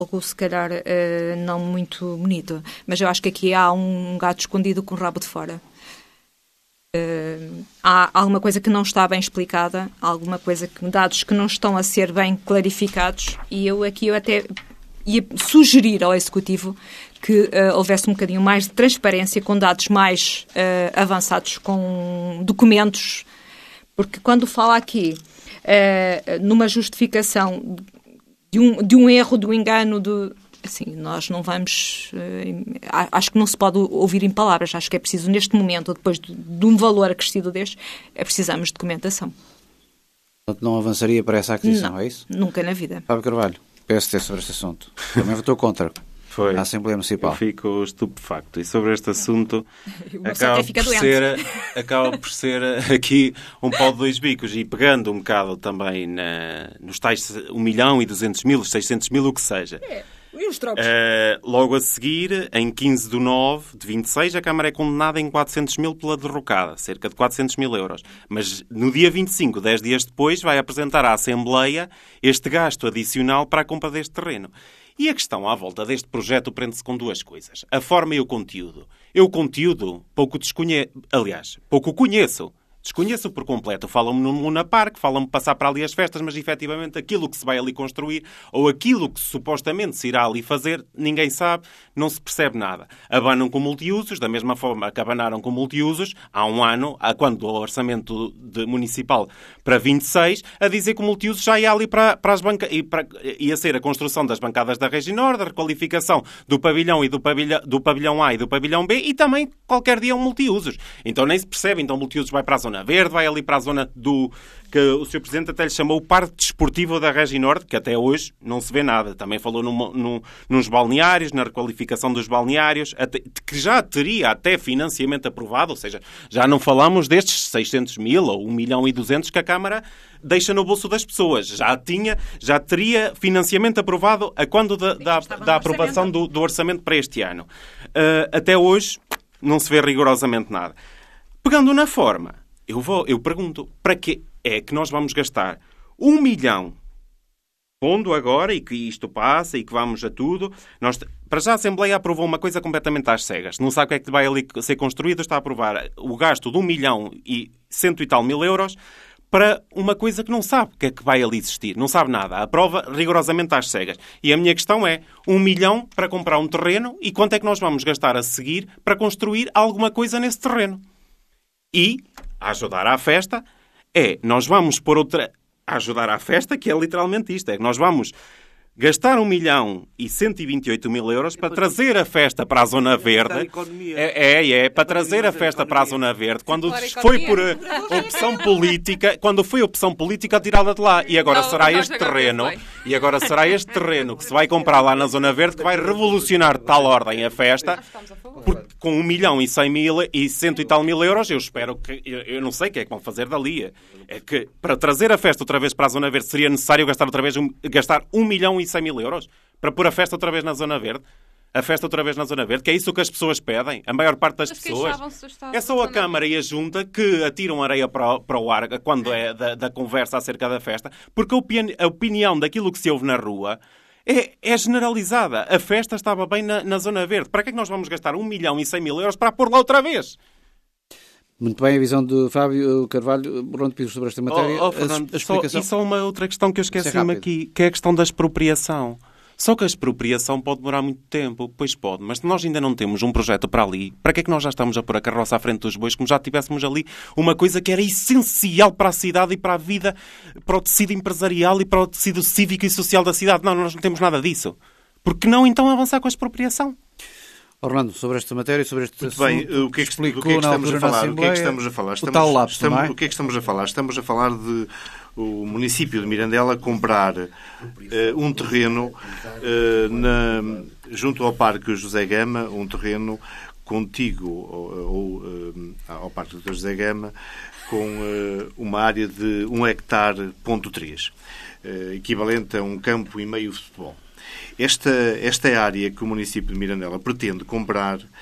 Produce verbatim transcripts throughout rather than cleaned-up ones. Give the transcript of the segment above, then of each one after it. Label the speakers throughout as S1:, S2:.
S1: algo se calhar uh, não muito bonito. Mas eu acho que aqui há um gato escondido com o rabo de fora. Uh, há alguma coisa que não está bem explicada, alguma coisa que, dados que não estão a ser bem clarificados, e eu aqui eu até ia sugerir ao Executivo que uh, houvesse um bocadinho mais de transparência, com dados mais uh, avançados, com documentos, porque quando fala aqui uh, numa justificação de um, de um erro, de um engano, de, assim, nós não vamos... Uh, acho que não se pode ouvir em palavras, acho que é preciso, neste momento, depois de, de um valor acrescido deste, é precisamos de documentação.
S2: Portanto, não avançaria para essa aquisição,
S1: não,
S2: é isso?
S1: Nunca na vida.
S2: Fábio Carvalho, P S D sobre este assunto. Também votou contra.
S3: Foi.
S2: A Assembleia Municipal.
S3: Eu fico estupefacto. E sobre este assunto, acaba por, ser, acaba por ser aqui um pau de dois bicos. E pegando um bocado também na, nos tais um milhão e duzentos mil, seiscentos mil, o que seja.
S1: É. E os trocos?
S3: Uh, logo a seguir, em quinze de nove de vinte e seis, a Câmara é condenada em quatrocentos mil pela derrocada, cerca de quatrocentos mil euros. Mas no dia vinte e cinco, dez dias depois, vai apresentar à Assembleia este gasto adicional para a compra deste terreno. E a questão à volta deste projeto prende-se com duas coisas. A forma e o conteúdo. Eu o conteúdo pouco desconheço. Aliás, pouco conheço. Desconheço por completo. Falam-me no Luna Park, falam-me passar para ali as festas, mas efetivamente aquilo que se vai ali construir ou aquilo que supostamente se irá ali fazer, ninguém sabe, não se percebe nada. Abanam com multiusos, da mesma forma que abanaram com multiusos, há um ano, quando o orçamento de municipal para vinte e seis, a dizer que o multiusos já ia ali para, para as bancadas, ia ser a construção das bancadas da Regi Norte, a requalificação do pavilhão e do pavilhão, do pavilhão A e do pavilhão B e também qualquer dia um multiusos. Então nem se percebe, então o multiusos vai para a zona verde, vai ali para a zona do que o senhor Presidente até lhe chamou o Parque Desportivo da Regi Norte, que até hoje não se vê nada. Também falou num, num, nos balneários, na requalificação dos balneários, até, que já teria até financiamento aprovado, ou seja, já não falamos destes seiscentos mil ou um milhão e duzentos que a Câmara deixa no bolso das pessoas. Já tinha, já teria financiamento aprovado a quando da, da, da aprovação do, do orçamento para este ano. Uh, até hoje não se vê rigorosamente nada. Pegando na forma, Eu, vou, eu pergunto, para que é que nós vamos gastar um milhão, pondo agora, e que isto passa, e que vamos a tudo, nós, para já a Assembleia aprovou uma coisa completamente às cegas. Não sabe o que é que vai ali ser construído, está a aprovar o gasto de um milhão e cento e tal mil euros para uma coisa que não sabe o que é que vai ali existir. Não sabe nada. Aprova rigorosamente às cegas. E a minha questão é, um milhão para comprar um terreno, e quanto é que nós vamos gastar a seguir para construir alguma coisa nesse terreno? E... a ajudar à festa, é, nós vamos pôr outra... a ajudar à festa, que é literalmente isto, é que nós vamos gastar um milhão e cento e vinte e oito mil euros para trazer a festa para a Zona Verde. É, é, é, para trazer a festa para a Zona Verde, quando foi por opção política, quando foi opção política, tirá-la de lá. E agora será este terreno, e agora será este terreno que se vai comprar lá na Zona Verde que vai revolucionar de tal ordem a festa. Porque com um milhão e cem mil e cento e tal mil euros, eu espero que... Eu, eu não sei o que é que vão fazer dali. É que para trazer a festa outra vez para a Zona Verde seria necessário gastar outra vez um, gastar um milhão e cem mil euros para pôr a festa outra vez na Zona Verde. A festa outra vez na Zona Verde, que é isso que as pessoas pedem. A maior parte das Mas pessoas. É só a Câmara e a Junta que atiram areia para o, para o ar quando é da, da conversa acerca da festa, porque a, opini- a opinião daquilo que se ouve na rua... É, é generalizada. A festa estava bem na, na Zona Verde. Para que é que nós vamos gastar um milhão e cem mil euros para pôr lá outra vez?
S2: Muito bem, a visão de Fábio Carvalho. Bruno Pires sobre esta matéria.
S3: Oh, oh, Fernando,
S2: a, a explicação...
S3: só, e só uma outra questão que eu esqueci-me aqui, que é a questão da expropriação. Só que a expropriação pode demorar muito tempo, pois pode, mas se nós ainda não temos um projeto para ali, para que é que nós já estamos a pôr a carroça à frente dos bois, como já tivéssemos ali uma coisa que era essencial para a cidade e para a vida, para o tecido empresarial e para o tecido cívico e social da cidade? Não, nós não temos nada disso. Por que não então avançar com a expropriação?
S2: Orlando, sobre esta matéria, sobre este
S4: Muito bem, o que é que, o que, é que estamos a falar? O que é que estamos a falar? Estamos,
S2: o tal lapso,
S4: estamos,
S2: não é?
S4: O que é que estamos a falar? Estamos a falar de o município de Mirandela comprar uh, um terreno uh, na, junto ao Parque José Gama, um terreno contíguo ou, ou, uh, ao Parque do José Gama, com uh, uma área de um hectare ponto três, uh, equivalente a um campo e meio de futebol. Esta, esta área que o município de Mirandela pretende comprar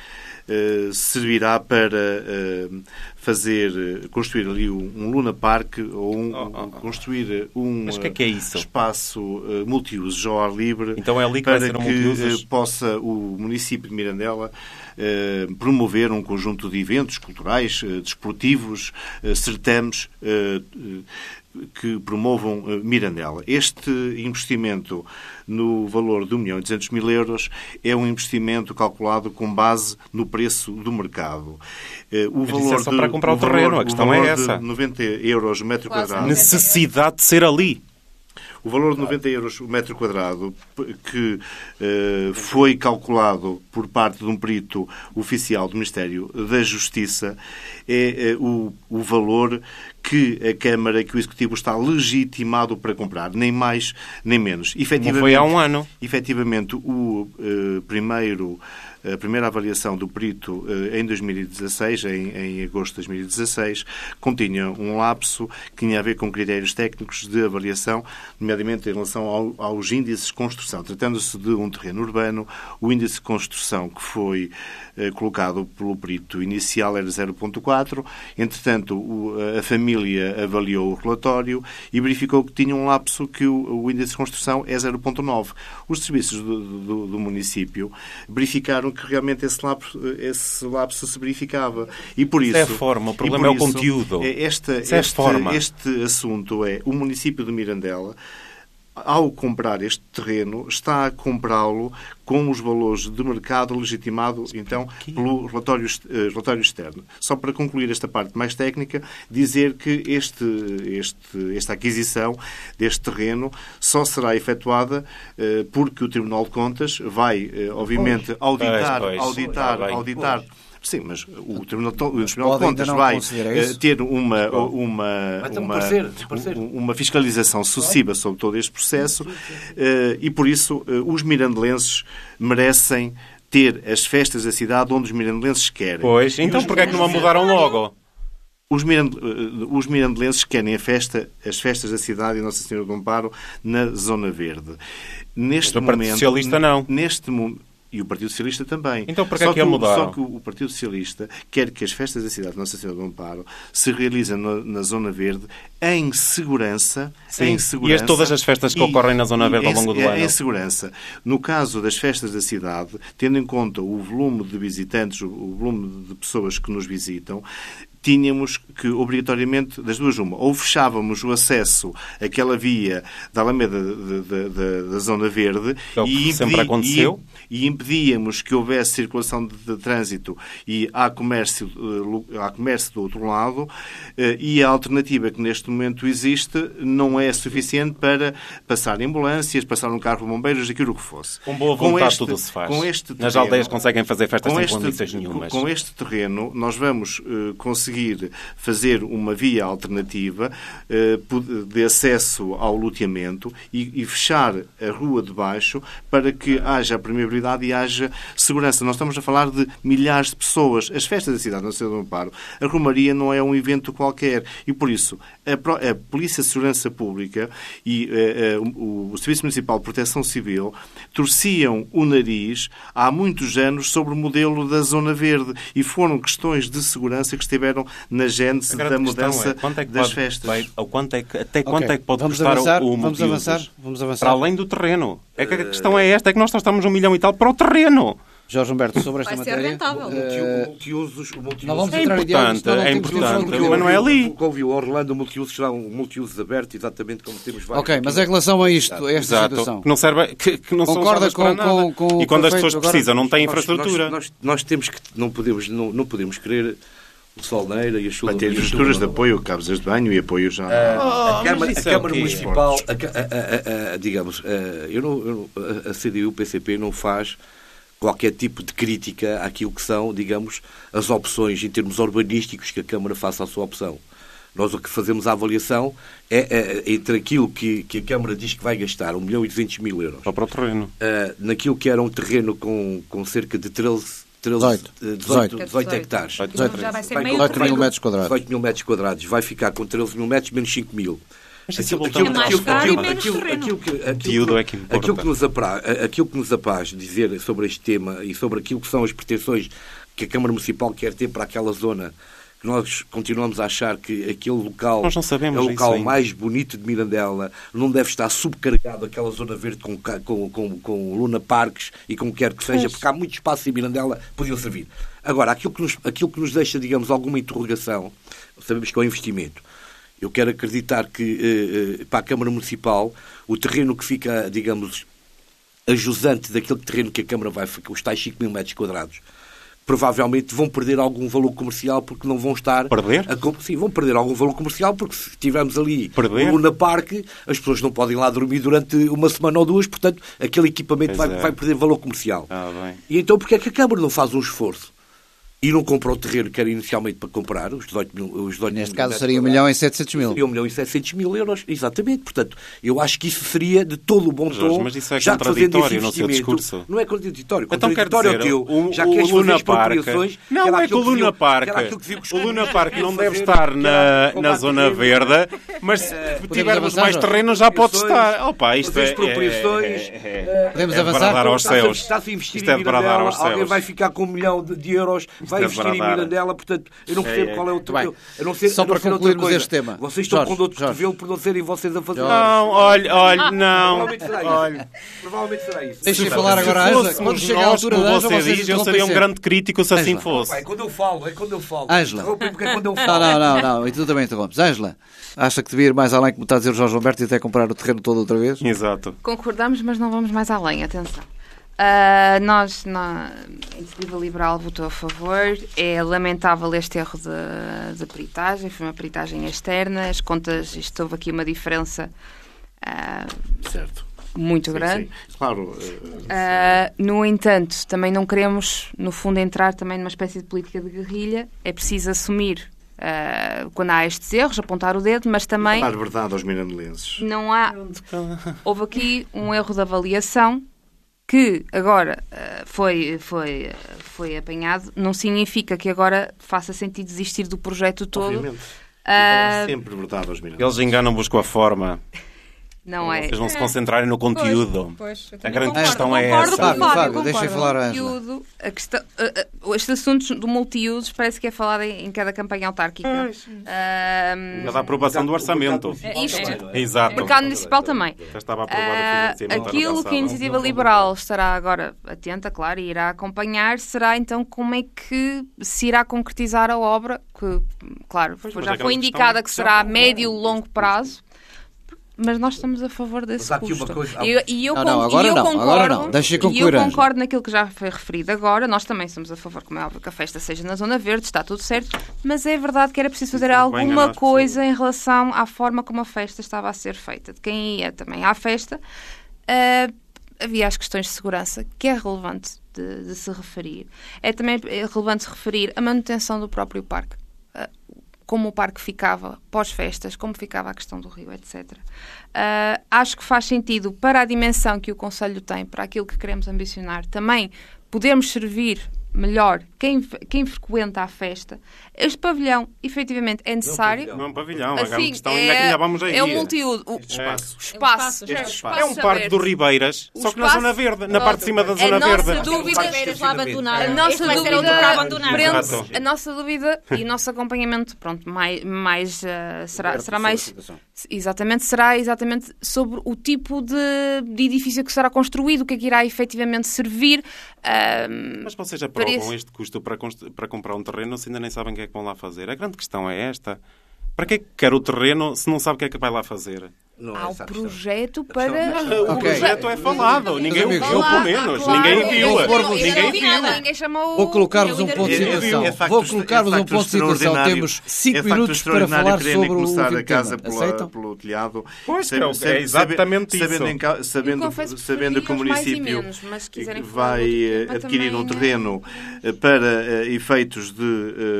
S4: uh, servirá para uh, fazer, construir ali um, um Luna Park ou um,
S3: oh, oh, oh.
S4: construir um
S3: Mas que é que é isso?
S4: espaço uh, multiusos ao ar livre,
S3: então é ali que
S4: para
S3: vai ser um
S4: que
S3: multiusos?
S4: uh, possa o município de Mirandela uh, promover um conjunto de eventos culturais, uh, desportivos, uh, certames uh, uh, que promovam uh, Mirandela. Este investimento no valor de um milhão e duzentos mil euros é um investimento calculado com base no preço do mercado. Uh, o
S3: Mas
S4: valor
S3: isso é só
S4: de,
S3: para comprar o
S4: valor,
S3: terreno, a questão é
S4: valor
S3: essa.
S4: De noventa euros o metro
S1: Quase
S4: quadrado.
S3: Necessidade de ser ali.
S4: O valor de noventa euros o metro quadrado, que uh, foi calculado por parte de um perito oficial do Ministério da Justiça, é uh, o, o valor que a Câmara, que o Executivo está legitimado para comprar, nem mais nem menos.
S3: Como foi há um ano.
S4: Efetivamente, o uh, primeiro... A primeira avaliação do perito em dois mil e dezasseis, em, em agosto de dois mil e dezasseis, continha um lapso que tinha a ver com critérios técnicos de avaliação, nomeadamente em relação ao, aos índices de construção. Tratando-se de um terreno urbano, o índice de construção que foi eh, colocado pelo perito inicial era zero vírgula quatro. Entretanto, o, a família avaliou o relatório e verificou que tinha um lapso que o, o índice de construção é zero vírgula nove. Os serviços do, do, do município verificaram que realmente esse lapso, esse lapso se verificava. E por isso...
S3: Isso é a forma, o problema é o conteúdo.
S4: Esta,
S3: Isso é a
S4: este,
S3: forma.
S4: este assunto é o município de Mirandela, ao comprar este terreno, está a comprá-lo com os valores de mercado legitimado, então, pelo relatório, relatório externo. Só para concluir esta parte mais técnica, dizer que este, este, esta aquisição deste terreno só será efetuada eh, porque o Tribunal de Contas vai, eh, obviamente, auditar,
S3: pois, pois.
S4: auditar,
S3: Pois.
S4: auditar. Sim, mas o Tribunal, o Tribunal de
S2: pode
S4: Contas
S2: ainda não
S4: vai
S2: considerar
S4: eh,
S2: isso?
S4: ter uma, uma,
S5: Vai ter um
S4: uma,
S5: parecer, um parecer.
S4: um- uma fiscalização sucessiva sobre todo este processo eh, e, por isso, eh, os mirandelenses merecem ter as festas da cidade onde os mirandelenses querem.
S3: Pois, então porquê é que não a mudaram logo?
S4: Os, mirand... eh, os mirandelenses querem a festa, as festas da cidade e Nossa Senhora do Amparo na Zona Verde. Neste
S3: Mas o Partido
S4: momento,
S3: Socialista não.
S4: Neste momento... E o Partido Socialista também.
S3: Então porquê
S4: só
S3: que a
S4: o-
S3: mudaram?
S4: Só que o Partido Socialista quer que as festas da cidade de Nossa Senhora do Amparo se realizem na, na Zona Verde em segurança.
S3: Sim.
S4: Em
S3: E
S4: segurança
S3: as- todas as festas que ocorrem na Zona
S4: e
S3: Verde ao
S4: em-
S3: longo do
S4: em,
S3: ano?
S4: Em segurança. No caso das festas da cidade, tendo em conta o volume de visitantes, o, o volume de pessoas que nos visitam, tínhamos que, obrigatoriamente, das duas uma, ou fechávamos o acesso àquela via da Alameda de- de- de- da Zona Verde
S3: Que é o que
S4: e,
S3: sempre aconteceu.
S4: e, e impedíamos que houvesse circulação de, de trânsito e há comércio, eh, lu- há comércio do outro lado, eh, e a alternativa que neste momento existe não é suficiente para passar ambulâncias, passar um carro de bombeiros, aquilo que fosse.
S3: Com boa vontade
S4: este-
S3: tudo se faz.
S4: com este
S3: Nas
S4: terreno-
S3: aldeias conseguem fazer festas
S4: com
S3: sem
S4: este-
S3: condições nenhumas.
S4: Com este terreno, nós vamos eh, conseguir fazer uma via alternativa eh, de acesso ao loteamento e, e fechar a rua de baixo para que haja a permeabilidade e haja segurança. Nós estamos a falar de milhares de pessoas. As festas da cidade, na cidade do Amparo, a Romaria não é um evento qualquer e, por isso, a, pro- a Polícia de Segurança Pública e eh, eh, o, o Serviço Municipal de Proteção Civil torciam o nariz há muitos anos sobre o modelo da Zona Verde e foram questões de segurança que estiveram na gênese
S3: A
S4: da
S3: grande questão
S4: mudança
S3: é, quanto é que
S4: das
S3: pode-
S4: festas.
S3: vai- ou quanto é que- até quanto
S2: Ok,
S3: é que pode
S2: vamos
S3: custar
S2: avançar,
S3: o, o
S2: vamos
S3: multiusos?
S2: avançar, vamos avançar.
S3: Para além do terreno. É que a questão é esta, é que nós gastamos um milhão e tal para o terreno.
S2: Jorge Humberto, sobre esta
S1: Vai ser
S2: matéria...
S1: rentável.
S2: eh,
S5: O multiusos, o multiusos.
S2: não vamos
S3: É
S2: entrar em diálogos,
S3: importante,
S2: senão não
S3: é
S2: temos tempo
S3: importante,
S2: para o
S3: mas não é ali.
S5: O que ouviu Orlando, o multiusos será um multiusos aberto, exatamente como temos vários.
S2: Ok,
S5: aqui.
S2: mas em relação a isto, a esta
S3: Exato.
S2: situação...
S3: Que não, serve, que, que não
S2: Concorda
S3: são usadas para
S2: com-
S3: nada.
S2: com- com
S3: e quando
S2: o
S3: as
S2: que foi
S3: pessoas
S2: feito agora?
S3: precisam, não têm
S5: Nós-
S3: infraestrutura.
S5: Nós, nós, nós temos que, não podemos, não, não podemos querer o Solneira e a chuva.
S4: Para ter infraestruturas de apoio, cabos de banho e apoio já...
S5: A
S3: Oh,
S5: Câmara,
S3: mas
S5: a
S3: isso é o
S5: Câmara
S3: quê?
S5: Municipal, a ca- a- a- a- a- digamos, a- eu não, eu não- a C D U, o P C P não faz qualquer tipo de crítica àquilo que são, digamos, as opções em termos urbanísticos que a Câmara faça a sua opção. Nós o que fazemos a avaliação é, é entre aquilo que, que a Câmara diz que vai gastar, um milhão e duzentos mil euros,
S3: Só para o terreno.
S5: uh, naquilo que era um terreno com, com cerca de treze, treze,
S2: dezoito.
S5: eh, dezoito,
S1: dezoito.
S5: dezoito hectares.
S1: Então já vai ser
S5: Vai
S1: meio
S5: com-
S2: dezoito mil
S1: terreno.
S2: metros quadrados.
S5: dezoito mil metros quadrados. Vai ficar com treze mil metros menos cinco mil.
S3: Mas isso
S5: Aquilo-
S3: voltamos
S1: É mais
S5: aquilo-
S1: caro e
S5: aquilo-
S1: menos
S5: aquilo-
S1: terreno.
S5: aquilo que- aquilo
S3: Conteúdo
S5: que-
S3: é que importa.
S5: Aquilo que nos apraz, aquilo que nos apraz dizer sobre este tema e sobre aquilo que são as pretensões que a Câmara Municipal quer ter para aquela zona, que nós continuamos a achar que aquele local
S3: Nós não sabemos
S5: é o local
S3: isso
S5: mais bonito de Mirandela, não deve estar subcarregado aquela zona verde com, com, com, com Luna Parques e com o que quer que seja, porque há muito espaço em Mirandela, podiam servir. Agora, aquilo que nos, aquilo que nos deixa, digamos, alguma interrogação, sabemos que é o investimento. Eu quero acreditar que eh, para a Câmara Municipal o terreno que fica, digamos, a jusante daquele terreno que a Câmara vai, os tais cinco mil metros quadrados, provavelmente vão perder algum valor comercial porque não vão estar...
S3: Perder?
S5: A, sim, vão perder algum valor comercial porque se estivermos ali
S3: Perder?
S5: no Luna Park, as pessoas não podem lá dormir durante uma semana ou duas, portanto, aquele equipamento vai,
S3: é.
S5: vai perder valor comercial.
S3: Ah, bem.
S5: E então, porque é que a Câmara não faz um esforço e não compra o terreno que era inicialmente para comprar, os dezoito mil, os dezoito
S2: Neste
S5: mil
S2: caso
S5: metros
S2: seria um
S5: quadrados?
S2: milhão e setecentos mil.
S5: Seria um milhão e setecentos mil euros, exatamente. Portanto, eu acho que isso seria de todo o bom
S3: Jorge,
S5: tom.
S3: mas isso é
S5: já que fazendo
S3: contraditório
S5: esse
S3: no seu
S5: investimento-
S3: discurso.
S5: Não é contraditório.
S3: Então quer
S5: Contraditório
S3: dizer,
S5: é o teu.
S3: o,
S5: Já
S3: o
S5: queres fazer
S3: Luna Park...
S5: expropriações, que
S3: Não,
S5: era
S3: é que o
S5: aquilo que
S3: Luna
S5: deviam-
S3: Park...
S5: que era aquilo que deviam os
S3: O Luna
S5: caminhões
S3: Park não deve
S5: fazer,
S3: estar
S5: que
S3: na,
S5: era
S3: na
S5: roubar
S3: zona
S5: terreno.
S3: verde, mas se tivermos
S2: avançar,
S3: mais
S2: Jorge?
S3: terreno já pode estar. Opa, isto
S5: fazer
S3: é...
S5: expropriações.
S3: é- é-
S2: Podemos
S3: é
S2: avançar?
S3: bradar aos
S5: Está-se a-
S3: céus.
S5: Está-se a investir
S3: Isto é
S5: em
S3: de bradar
S5: Mirandela,
S3: aos
S5: alguém
S3: céus.
S5: vai ficar com um milhão de, de euros, vai
S3: é
S5: investir em
S3: bradar.
S5: Mirandela, portanto, eu não percebo
S3: É, é.
S5: qual é o teu...
S2: Bem,
S5: eu- eu não sei,
S2: só
S5: eu não
S2: para
S5: sei outra
S2: concluirmos
S5: coisa.
S2: este tema.
S5: Vocês estão
S2: Jorge,
S5: com dor de
S2: Jorge.
S5: cotovelo por não serem vocês a fazer.
S3: Não, olha, olha, não.
S5: Provavelmente será isso.
S3: Olha.
S5: Provavelmente será isso.
S2: Deixem
S3: Se
S2: falar agora a Ângela. Quando
S3: fôssemos
S2: chega a
S3: nós,
S2: altura
S3: como
S2: da Ângela,
S3: você
S2: vocês
S3: diz, eu
S2: interrompem
S3: seria um
S2: sempre.
S3: grande crítico se assim
S2: Ângela.
S3: fosse.
S5: É quando eu falo, é quando eu falo.
S2: Ângela.
S5: Interrompem porque é quando eu
S2: Não,
S5: falo.
S2: não, não, não. E tu também interrompes. Ângela, acha que devia ir mais além, como está a dizer o Jorge Humberto, e até comprar o terreno todo outra vez?
S3: Exato.
S6: Concordamos, mas não vamos mais além, atenção. Uh, nós, na Iniciativa Liberal, votou a favor. É lamentável este erro de, de peritagem, foi uma peritagem externa. As contas, isto houve aqui uma diferença uh,
S4: Certo.
S6: muito
S4: Sim,
S6: grande.
S4: sim. Claro. eh,
S6: Uh, no entanto, também não queremos, no fundo, entrar também numa espécie de política de guerrilha. É preciso assumir uh, quando há estes erros, apontar o dedo, mas também
S4: Dar verdade aos mirandelenses.
S6: não há... Houve aqui um erro de avaliação que agora uh, foi, foi, foi apanhado. Não significa que agora faça sentido desistir do projeto todo.
S4: Obviamente.
S6: Ah,
S4: Sempre verdade aos mirandelenses.
S3: Eles enganam-vos com a forma.
S6: Não é.
S3: Eles vão se concentrarem no conteúdo.
S1: Pois, eu
S3: A
S1: também
S3: grande
S1: concordo,
S3: questão é
S1: concordo
S3: essa.
S1: com o
S2: Fábio,
S1: Fábio,
S2: Fábio, deixem
S1: concordo.
S2: falar a Ângela.
S6: Conteúdo, a questão, uh, uh, estes assuntos do multiusos parece que é falado em, em cada campanha autárquica. Ah,
S3: Da aprovação do orçamento.
S6: isto.
S3: Exato.
S6: Mercado municipal também.
S3: Já estava aprovado o
S6: Ah,
S3: financiamento.
S6: aquilo
S3: ano
S6: que a
S3: passado.
S6: Iniciativa Liberal estará agora atenta, claro, e irá acompanhar, será então como é que se irá concretizar a obra, que, claro,
S3: Pois,
S6: já
S3: mas a
S6: foi
S3: grande
S6: indicada
S3: questão é
S6: que
S3: que
S6: será a
S3: já-
S6: médio e longo prazo, mas nós estamos a favor desse
S5: Mas há aqui
S6: custo.
S5: uma coisa-
S6: E eu, e eu
S2: Não,
S6: con-
S2: não, agora
S6: e eu
S2: não,
S6: concordo,
S2: agora não. Deixa eu
S6: e
S2: concluir,
S6: eu
S2: Ângela.
S6: concordo naquilo que já foi referido agora. Nós também somos a favor, como é óbvio, que a festa seja na Zona Verde, está tudo certo, mas é verdade que era preciso fazer
S3: Isso vai
S6: alguma
S3: enganar as
S6: coisa em relação à forma como a festa estava a ser feita. De quem ia também à festa, ah, havia as questões de segurança, que é relevante de, de se referir. É também relevante se referir a manutenção do próprio parque. Ah, como o parque ficava pós-festas, como ficava a questão do rio, etcétera. Uh, acho que faz sentido, para a dimensão que o Conselho tem, para aquilo que queremos ambicionar, também podermos servir melhor quem, quem frequenta a festa. Este pavilhão, efetivamente, é necessário.
S3: Não é um pavilhão. A grande
S6: Assim,
S3: questão ainda é que ainda vamos aí.
S6: é um multiuso. O,
S4: Este espaço.
S6: o espaço.
S1: Este
S6: o
S4: espaço.
S3: É um parque
S6: aberto.
S3: do Ribeiras,
S6: O
S3: só que na
S6: espaço-
S3: zona verde, na parte de cima da
S6: A
S3: zona
S6: nossa
S3: verde.
S6: dúvida,
S5: Parque
S1: lá abandonado.
S6: a nossa
S1: Este vai ser
S6: dúvida,
S1: outro para abandonar.
S6: prende-
S3: Exato.
S6: a nossa dúvida e o nosso acompanhamento, pronto, mais, mais uh, será,
S2: Roberto,
S6: será
S2: sobre a
S6: mais
S2: situação.
S6: exatamente, será exatamente sobre o tipo de, de edifício que será construído, o que é que irá efetivamente servir. Um,
S3: Mas vocês aprovam
S6: Parece-
S3: este custo para, constru- para comprar um terreno se ainda nem sabem o que é que vão lá fazer? A grande questão é esta. Para que é que quer o terreno se não sabe o que é que vai lá fazer?
S5: Não é
S6: há o
S5: essa a questão.
S6: projeto
S5: A
S6: para...
S5: questão-
S3: O
S2: Ok.
S3: projeto é falado. Ninguém o
S2: amigos,
S3: viu,
S2: vou-
S3: pelo menos.
S6: Claro,
S3: Ninguém
S6: eu-
S3: viu.
S6: eu- eu- eu
S3: Ninguém
S6: não vi
S3: viu.
S6: nada, ninguém chamou...
S2: Vou colocar-vos
S1: eu
S2: um ponto de
S1: ainda-
S2: situação.
S4: É facto
S2: Vou
S4: est-
S2: colocar-vos
S4: é
S2: um
S4: facto
S2: ponto de situação.
S4: extraordinário.
S2: Temos cinco
S4: É facto
S2: minutos para
S4: extraordinário
S2: falar
S4: quererem
S2: sobre o
S4: começar
S2: último
S4: a casa
S2: tema.
S4: pela-
S2: Aceitam?
S4: pelo telhado.
S3: Pois,
S4: Sabe-
S3: é o- é
S4: sabe-
S3: exatamente
S4: sabendo,
S3: isso.
S4: em ca-
S6: Eu
S4: sabendo,
S6: confesso que
S4: sabendo que o
S6: preferia os mais e
S4: município
S6: menos, mas se quiserem falar
S4: vai
S6: do outro
S4: eh,
S6: tema
S4: adquirir um
S6: também,
S4: terreno eh, para eh, efeitos de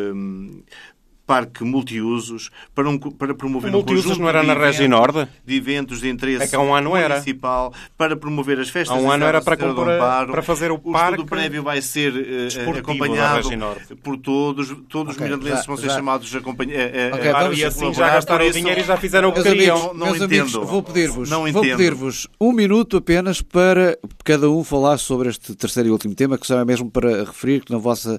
S4: eh, parque multiusos, para, um, para promover
S3: O multiusos
S4: um conjunto
S3: não era
S4: de
S3: na
S4: eventos-
S3: Regi Norte?
S4: de eventos de interesse
S3: É que há um ano era.
S4: municipal, para promover as festas.
S3: Há um
S4: da
S3: ano
S4: Serra
S3: era para
S4: Estrela do
S3: comprar-
S4: Amparo.
S3: para fazer o
S4: O
S3: parque
S4: estudo prévio vai ser eh,
S3: desportivo da
S4: acompanhado
S3: Regi Norte.
S4: por todos. Todos
S2: Ok,
S4: os mirandelenses
S2: já-
S4: vão ser
S2: já-
S4: chamados a acompanhar.
S2: Ok,
S3: Claro,
S2: vamos
S3: e assim já
S4: colaborar,
S3: gastaram
S4: por
S3: o
S4: isso-
S3: dinheiro e já fizeram o que
S2: Meus
S3: queriam.
S2: amigos,
S4: Não
S2: meus amigos,
S4: entendo.
S2: vou pedir-vos
S4: Não
S2: vou
S4: entendo.
S2: pedir-vos um minuto apenas para cada um falar sobre este terceiro e último tema, que será mesmo para referir que na vossa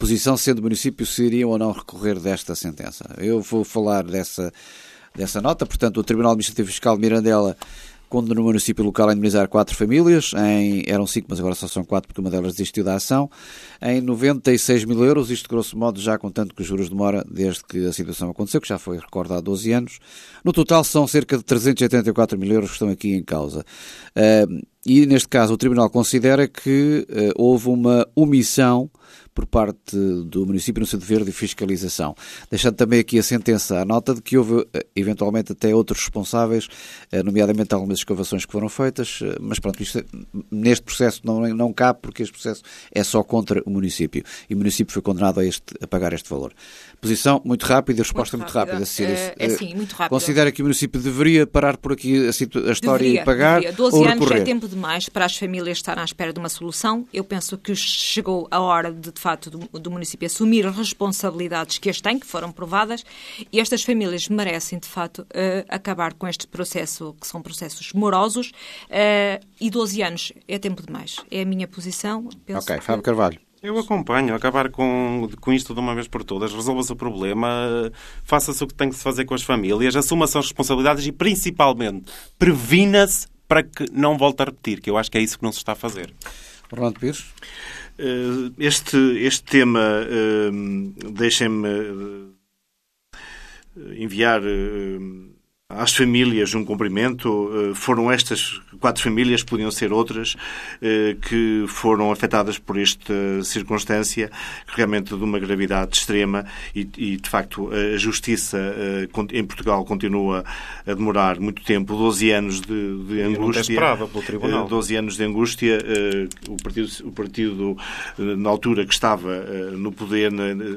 S2: posição, sendo o município, se iriam ou não recorrer desta sentença. Eu vou falar dessa, dessa nota. Portanto, o Tribunal Administrativo Fiscal de Mirandela condenou o município local a indemnizar quatro famílias, em, eram cinco, mas agora só são quatro porque uma delas desistiu da ação, em noventa e seis mil euros, isto grosso modo já contando que os juros de mora desde que a situação aconteceu, que já foi recordado há doze anos. No total são cerca de trezentos e oitenta e quatro mil euros que estão aqui em causa. Uh, e neste caso o Tribunal considera que uh, houve uma omissão por parte do município no seu dever de fiscalização. Deixando também aqui a sentença à nota de que houve, eventualmente, até outros responsáveis, nomeadamente algumas escavações que foram feitas, mas pronto, isto, neste processo não, não cabe, porque este processo é só contra o município. E o município foi condenado a, este, a pagar este valor. Posição muito rápida e resposta muito, muito rápida. rápida.
S1: É, é sim, muito rápida.
S2: Considera que o município deveria parar por aqui a, situ- a história
S1: deveria,
S2: e pagar
S1: deveria. doze
S2: ou
S1: anos
S2: recorrer?
S1: É tempo demais para as famílias estarem à espera de uma solução. Eu penso que chegou a hora de, de facto, do, do município assumir as responsabilidades que as têm, que foram provadas, e estas famílias merecem, de facto, uh, acabar com este processo, que são processos morosos, uh, e doze anos é tempo demais. É a minha posição. Penso
S2: ok,
S1: que...
S2: Fábio Carvalho.
S3: Eu acompanho, acabar com, com isto de uma vez por todas, resolva-se o problema, faça-se o que tem que se fazer com as famílias, assuma-se as responsabilidades e, principalmente, previna-se para que não volte a repetir, que eu acho que é isso que não se está a fazer.
S2: Orlando Pires.
S4: Este, este tema, deixem-me enviar às famílias um cumprimento. Foram estas quatro famílias, podiam ser outras, que foram afetadas por esta circunstância, realmente de uma gravidade extrema, e, e de facto a justiça em Portugal continua a demorar muito tempo, doze anos de, de angústia.
S3: Esperava pelo Tribunal.
S4: doze anos de angústia. O partido, o partido na altura que estava no poder,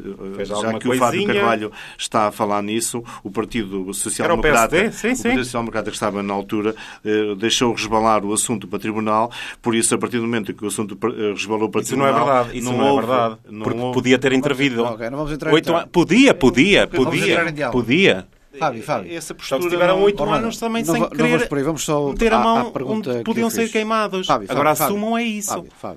S4: já que o Fábio Carvalho está a falar nisso, o Partido Social Democrata, sim, sim. O Partido Social Democrata que estava na altura deixou resvalar o assunto para o Tribunal, por isso, a partir do momento em que o assunto resvalou para o
S3: isso
S4: Tribunal...
S3: Isso não é verdade, isso não, não houve, é verdade, não porque houve... podia ter intervido.
S2: Não, okay, não vamos entrar
S3: Oito
S2: em
S3: an... Podia, podia, podia, podia.
S2: Fábio, Fábio.
S4: Essa postura
S3: Só que tiveram oito
S4: não...
S3: anos também
S2: não,
S3: sem
S2: não,
S3: querer
S2: não por aí. Vamos só
S3: meter a mão
S2: à, à
S3: onde podiam ser queimados.
S2: Fábio, Fábio,
S3: Agora
S2: Fábio,
S3: assumam é isso.
S2: Fábio, Fábio.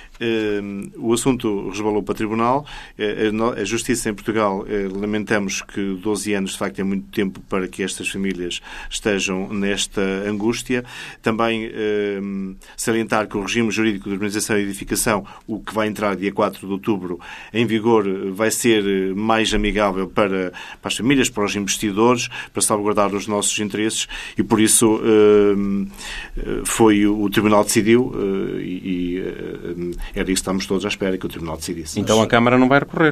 S4: Uh, o assunto resvalou para o Tribunal. Uh, a Justiça em Portugal, uh, lamentamos que doze anos, de facto, é muito tempo para que estas famílias estejam nesta angústia. Também uh, salientar que o regime jurídico de urbanização e edificação, o que vai entrar dia quatro de outubro em vigor, vai ser mais amigável para, para as famílias, para os investidores, para salvaguardar os nossos interesses, e por isso uh, foi o Tribunal decidiu uh, e, e uh, era isso que estamos todos à espera, que o Tribunal decidisse.
S3: Então a Câmara não vai recorrer.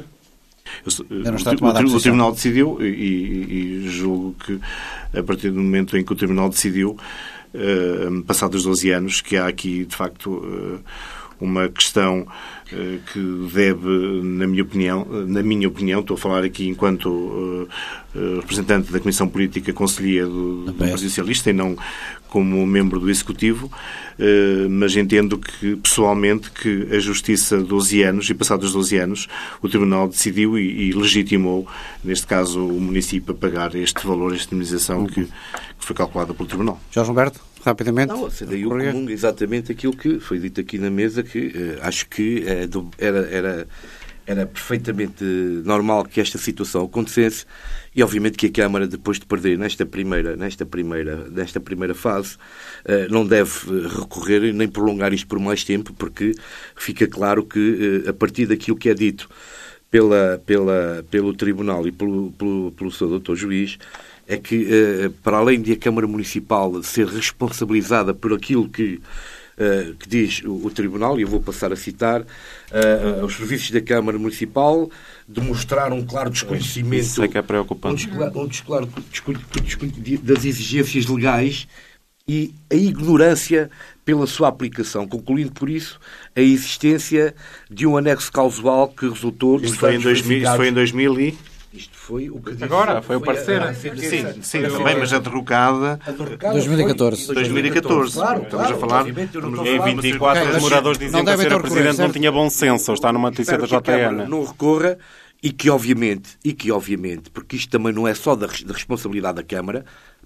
S2: Eu,
S4: o, o, o Tribunal decidiu e, e julgo que a partir do momento em que o Tribunal decidiu, uh, passados doze anos, que há aqui de facto uh, uma questão uh, que deve, na minha opinião, na minha opinião, estou a falar aqui enquanto uh, uh, representante da Comissão Política Conselhia do, do Partido Socialista e não como membro do Executivo, uh, mas entendo que, pessoalmente, que a Justiça, doze anos, e passados doze anos, o Tribunal decidiu e, e legitimou, neste caso, o município a pagar este valor, esta indemnização uhum. que, que foi calculada pelo Tribunal.
S2: Jorge Humberto, rapidamente.
S5: Não, daí eu comungo exatamente aquilo que foi dito aqui na mesa, que uh, acho que uh, era, era, era perfeitamente normal que esta situação acontecesse. E, obviamente, que a Câmara, depois de perder nesta primeira, nesta primeira, nesta primeira fase, não deve recorrer nem prolongar isto por mais tempo, porque fica claro que, a partir daquilo que é dito pela, pela, pelo Tribunal e pelo, pelo, pelo seu doutor Juiz, é que, para além de a Câmara Municipal ser responsabilizada por aquilo que Uh, que diz o, o Tribunal, e eu vou passar a citar, uh, uh, os serviços da Câmara Municipal demonstraram um claro desconhecimento
S3: Isso é que é preocupante.
S5: Um desclaro, desconhecimento das exigências legais e a ignorância pela sua aplicação, concluindo por isso a existência de um anexo causal que resultou...
S4: Isso foi em dois mil, isso foi em dois mil e...
S5: Isto foi o que disse.
S3: Agora, foi o parecer.
S5: A, a
S4: sim, sim, também, mas a derrocada...
S2: dois mil e catorze.
S4: dois mil e catorze.
S5: Claro,
S4: estamos
S5: claro,
S4: a falar...
S3: Em vinte e quatro, os moradores diziam que o senhor Presidente não tinha bom senso, ou está numa notícia da J N.
S5: Não recorra e que, obviamente, e que, obviamente, porque isto também não é só da, da responsabilidade da Câmara,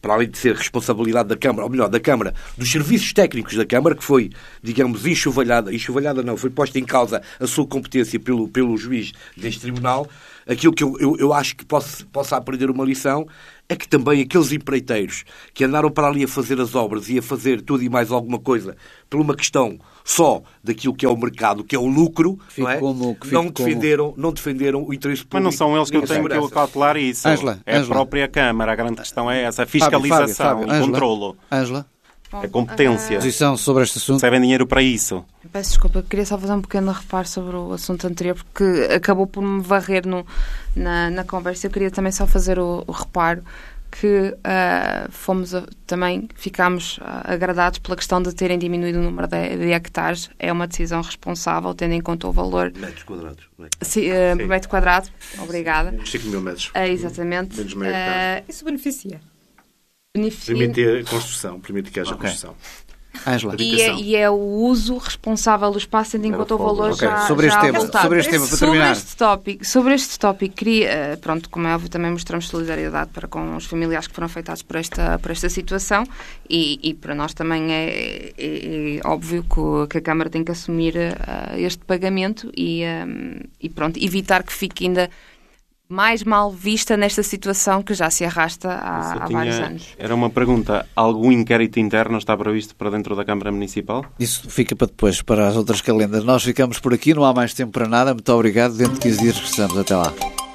S5: para além de ser responsabilidade da Câmara, ou melhor, da Câmara, dos serviços técnicos da Câmara, que foi, digamos, enxovalhada, enxovalhada não, foi posta em causa a sua competência pelo, pelo juiz deste tribunal, aquilo que eu, eu, eu acho que posso, possa aprender uma lição é que também aqueles empreiteiros que andaram para ali a fazer as obras e a fazer tudo e mais alguma coisa por uma questão só daquilo que é o mercado, que é o lucro, não, é?
S2: Como,
S5: não, defenderam, não defenderam o interesse público.
S3: Mas não são eles que eu tenho que cautelar isso.
S2: Angela,
S3: é
S2: Angela.
S3: a própria Câmara. A grande questão é essa. A fiscalização,
S2: Fábio, Fábio,
S3: o controlo.
S2: Ângela,
S3: a competência.
S2: posição sobre este assunto.
S3: Recebem dinheiro para isso.
S6: Peço desculpa, eu queria só fazer um pequeno reparo sobre o assunto anterior, porque acabou por me varrer no, na, na conversa. Eu queria também só fazer o, o reparo que uh, fomos a, também ficámos uh, agradados pela questão de terem diminuído o número de, de hectares. É uma decisão responsável, tendo em conta o valor...
S5: Metros quadrados.
S6: Sim, uh, por metro quadrado. Obrigada.
S4: cinco mil metros.
S6: Uh, exatamente.
S4: Menos meio hectare.
S6: Uh,
S1: Isso beneficia.
S6: beneficia...
S4: Permite a construção, permite que haja
S2: Ok.
S4: construção.
S2: Ângela.
S6: E é, e é o uso responsável do espaço, tendo em conta o valor
S2: Ok,
S6: já,
S2: sobre este
S6: já
S2: tema,
S6: apontado.
S2: sobre este tema, para
S6: Sobre
S2: terminar.
S6: este tópico, sobre este tópico, queria, eh, pronto, como é óbvio, também mostramos solidariedade para com os familiares que foram afetados por esta, por esta situação e, e para nós também é, é, é óbvio que, o- que a Câmara tem que assumir uh, este pagamento e, um, e pronto, evitar que fique ainda mais mal vista nesta situação que já se arrasta
S3: Isso
S6: há,
S3: eu
S6: há
S3: tinha-
S6: vários anos.
S3: Era uma pergunta. Algum inquérito interno está previsto para dentro da Câmara Municipal?
S2: Isso fica para depois, para as outras calendas. Nós ficamos por aqui, não há mais tempo para nada. Muito obrigado. Dentro de quinze dias regressamos. Até lá.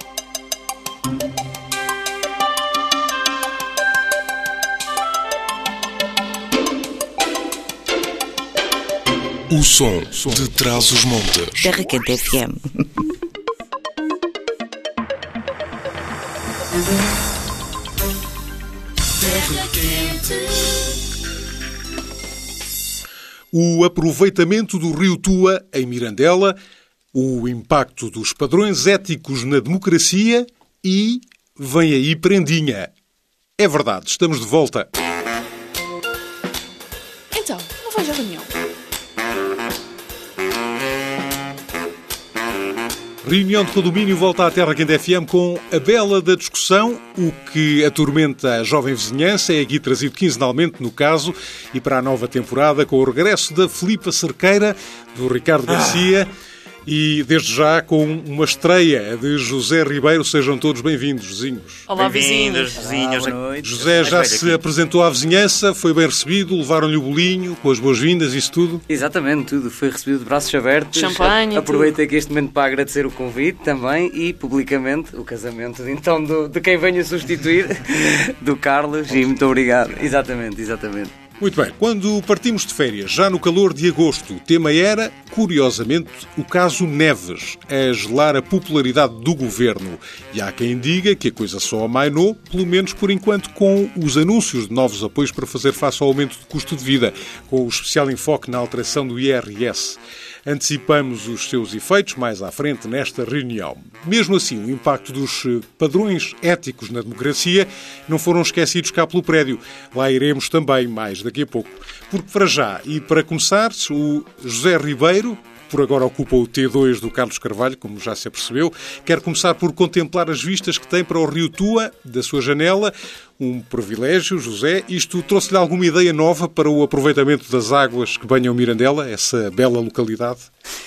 S7: O som de Trás-os-Montes.
S8: Terra Quente F M.
S7: O aproveitamento do rio Tua em Mirandela, o impacto dos padrões éticos na democracia e vem aí prendinha. É verdade, estamos de volta.
S9: Então, não vais à reunião?
S7: Reunião de condomínio volta à Terra Quente F M com a bela da discussão. O que atormenta a jovem vizinhança é aqui trazido quinzenalmente no caso e para a nova temporada com o regresso da Filipa Cerqueira, do Ricardo Garcia e desde já com uma estreia de José Ribeiro. Sejam todos bem-vindos, vizinhos.
S9: Olá,
S3: Bem-vindos,
S9: vizinhos.
S3: vizinhos.
S7: José já se apresentou à vizinhança, foi bem recebido, levaram-lhe o bolinho com as boas-vindas, isso tudo.
S10: Exatamente, tudo. Foi recebido de braços abertos.
S9: Champanhe,
S10: Aproveitei aqui este momento para agradecer o convite também e publicamente o casamento de, então do, de quem venho substituir, do Carlos, e muito obrigado. Exatamente, exatamente.
S7: Muito bem, quando partimos de férias, já no calor de agosto, o tema era, curiosamente, o caso Neves, a gelar a popularidade do governo. E há quem diga que a coisa só amainou, pelo menos por enquanto, com os anúncios de novos apoios para fazer face ao aumento de custo de vida, com o especial enfoque na alteração do I R S. Antecipamos os seus efeitos mais à frente nesta reunião. Mesmo assim, o impacto dos padrões éticos na democracia não foram esquecidos cá pelo prédio. Lá iremos também mais daqui a pouco. Porque para já, e para começar, o José Ribeiro, por agora ocupa o T dois do Carlos Carvalho, como já se apercebeu, quer começar por contemplar as vistas que tem para o rio Tua, da sua janela. Um privilégio, José. Isto trouxe-lhe alguma ideia nova para o aproveitamento das águas que banham Mirandela, essa bela localidade?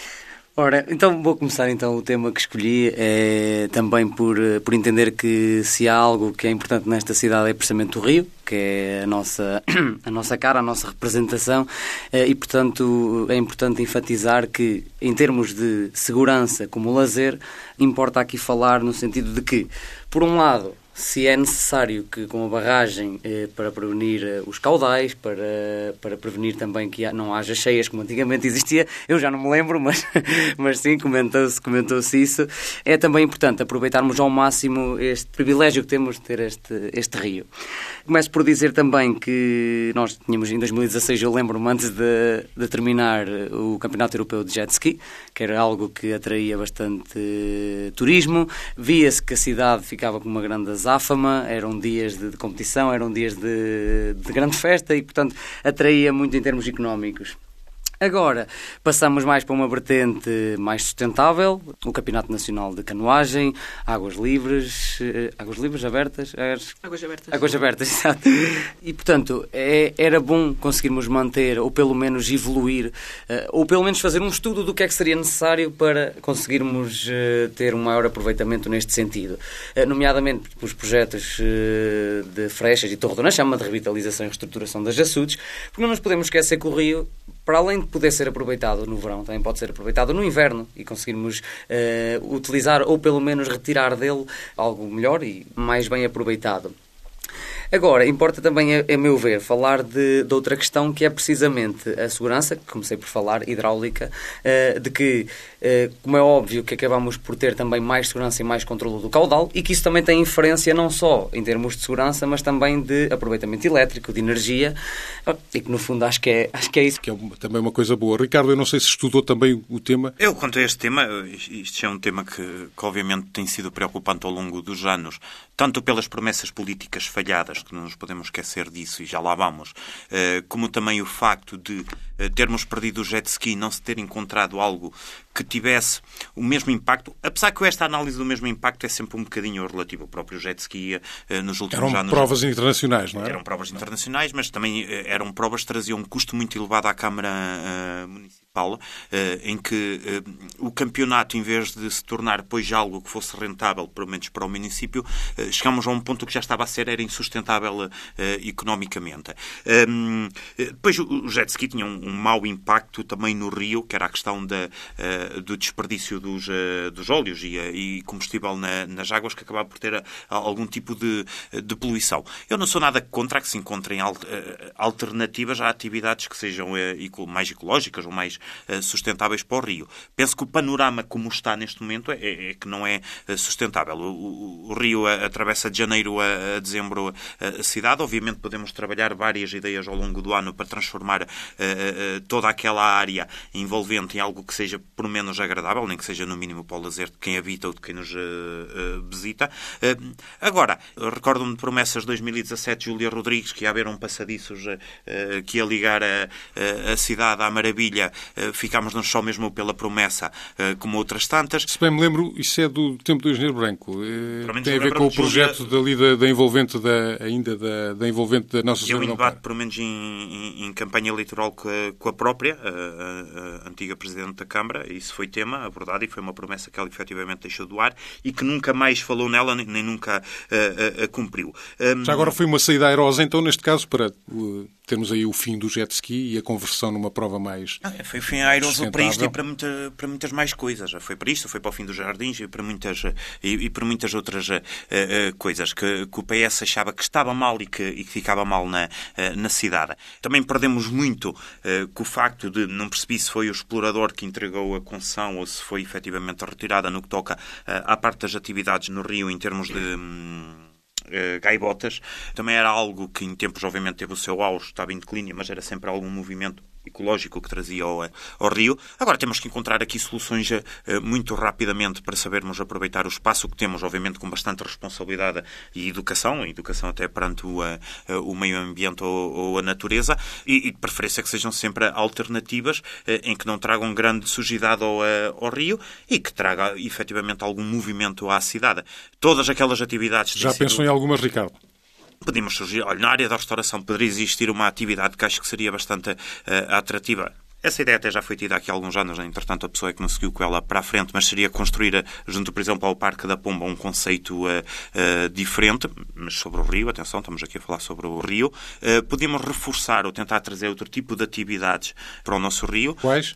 S10: Ora, então vou começar então o tema que escolhi, é, também por, por entender que se há algo que é importante nesta cidade é precisamente o rio, que é a nossa, a nossa cara, a nossa representação, e portanto é importante enfatizar que em termos de segurança como lazer, importa aqui falar no sentido de que, por um lado, se é necessário que com a barragem eh, para prevenir eh, os caudais, para, para prevenir também que não haja cheias como antigamente existia, eu já não me lembro, mas, mas sim, comentou-se, comentou-se isso, é também importante aproveitarmos ao máximo este privilégio que temos de ter este, este rio. Começo por dizer também que nós tínhamos em dois mil e dezasseis, eu lembro-me antes de, de terminar o Campeonato Europeu de Jet Ski, que era algo que atraía bastante eh, turismo, via-se que a cidade ficava com uma grande azáfama, eram dias de, de competição, eram dias de, de grande festa e, portanto, atraía muito em termos económicos. Agora, passamos mais para uma vertente mais sustentável, o Campeonato Nacional de Canoagem, águas livres, águas livres abertas,
S9: águas abertas,
S10: águas abertas, exato. E, portanto, é, era bom conseguirmos manter, ou pelo menos evoluir, ou pelo menos fazer um estudo do que é que seria necessário para conseguirmos ter um maior aproveitamento neste sentido. Nomeadamente os projetos de Freixas e Torre do Nã, chama de revitalização e reestruturação das açudes, porque não nos podemos esquecer que o rio, para além de poder ser aproveitado no verão, também pode ser aproveitado no inverno e conseguirmos uh, utilizar ou pelo menos retirar dele algo melhor e mais bem aproveitado. Agora, importa também, a, a meu ver, falar de, de outra questão que é precisamente a segurança, que comecei por falar, hidráulica, uh, de que, uh, como é óbvio, que acabamos por ter também mais segurança e mais controle do caudal e que isso também tem inferência não só em termos de segurança, mas também de aproveitamento elétrico, de energia, e que no fundo acho que é, acho que é isso.
S7: Que é uma, também uma coisa boa. Ricardo, eu não sei se estudou também o tema.
S3: Eu, quanto a este tema, isto é um tema que, que obviamente tem sido preocupante ao longo dos anos, tanto pelas promessas políticas falhadas, que não nos podemos esquecer disso e já lá vamos, como também o facto de termos perdido o jet ski e não se ter encontrado algo que tivesse o mesmo impacto, apesar que esta análise do mesmo impacto é sempre um bocadinho relativo. O próprio jet ski nos últimos
S7: eram
S3: anos...
S7: Eram provas internacionais, não é?
S3: Eram provas internacionais, mas também eram provas que traziam um custo muito elevado à Câmara uh, Municipal, uh, em que uh, o campeonato, em vez de se tornar depois algo que fosse rentável, pelo menos para o município, uh, chegamos a um ponto que já estava a ser era insustentável uh, economicamente. Um, depois o jet ski tinha um, um mau impacto também no rio, que era a questão da, uh, do desperdício dos, uh, dos óleos e, uh, e combustível na, nas águas, que acabava por ter uh, algum tipo de, de poluição. Eu não sou nada contra que se encontrem al, uh, alternativas a atividades que sejam uh, mais ecológicas ou mais uh, sustentáveis para o rio. Penso que o panorama como está neste momento é, é que não é uh, sustentável. O, o, o rio uh, atravessa de janeiro a, a dezembro uh, a cidade. Obviamente podemos trabalhar várias ideias ao longo do ano para transformar uh, uh, toda aquela área envolvente em algo que seja por menos agradável, nem que seja no mínimo para o lazer de quem habita ou de quem nos uh, uh, visita. Uh, agora, recordo-me de promessas de dois mil e dezassete, Júlia Rodrigues, que ia haver um passadiços uh, uh, que ia ligar a, a, a cidade à Maravilha. Uh, ficámos-nos só mesmo pela promessa, uh, como outras tantas.
S7: Se bem me lembro, isso é do tempo do Engenheiro Branco. Uh, tem a ver com o projeto
S3: Júlia...
S7: dali da, da envolvente da, ainda da, da envolvente da Nossa Senhora.
S3: Eu em debate, pelo menos em, em, em campanha eleitoral com a, com a própria, a, a, a antiga Presidente da Câmara, isso foi tema abordado e foi uma promessa que ela efetivamente deixou do ar e que nunca mais falou nela, nem, nem nunca a, a, a cumpriu. Um...
S7: Já agora foi uma saída airosa, então, neste caso, para uh, termos aí o fim do jet ski e a conversão numa prova mais...
S3: Não, foi o fim airoso para isto e para, muita, para muitas mais coisas. Já foi para isto, foi para o fim dos jardins e para muitas, e, e para muitas outras uh, uh, coisas que, que o P S achava que estava mal e que, e que ficava mal na, uh, na cidade. Também perdemos muito uh, com o facto de, não percebi se foi o explorador que entregou a concessão ou se foi efetivamente retirada no que toca uh, à parte das atividades no Rio em termos de... Hum, Uh, gaivotas. Também era algo que em tempos obviamente teve o seu auge, estava em declínio, mas era sempre algum movimento ecológico que trazia ao, ao rio. Agora temos que encontrar aqui soluções uh, muito rapidamente para sabermos aproveitar o espaço que temos, obviamente com bastante responsabilidade e educação, educação até perante o, uh, o meio ambiente ou, ou a natureza, e, e de preferência que sejam sempre alternativas uh, em que não tragam grande sujidade ao, uh, ao rio e que traga efetivamente algum movimento à cidade. Todas aquelas atividades...
S7: Já pensou sido... em algumas, Ricardo?
S3: Podemos surgir, olha, na área da restauração poderia existir uma atividade que acho que seria bastante uh, atrativa. Essa ideia até já foi tida aqui há alguns anos, né? Entretanto a pessoa é que não seguiu com ela para a frente, mas seria construir, junto, por exemplo, ao Parque da Pomba, um conceito uh, uh, diferente, mas sobre o rio, atenção, estamos aqui a falar sobre o rio. Uh, podíamos reforçar ou tentar trazer outro tipo de atividades para o nosso rio.
S7: Quais?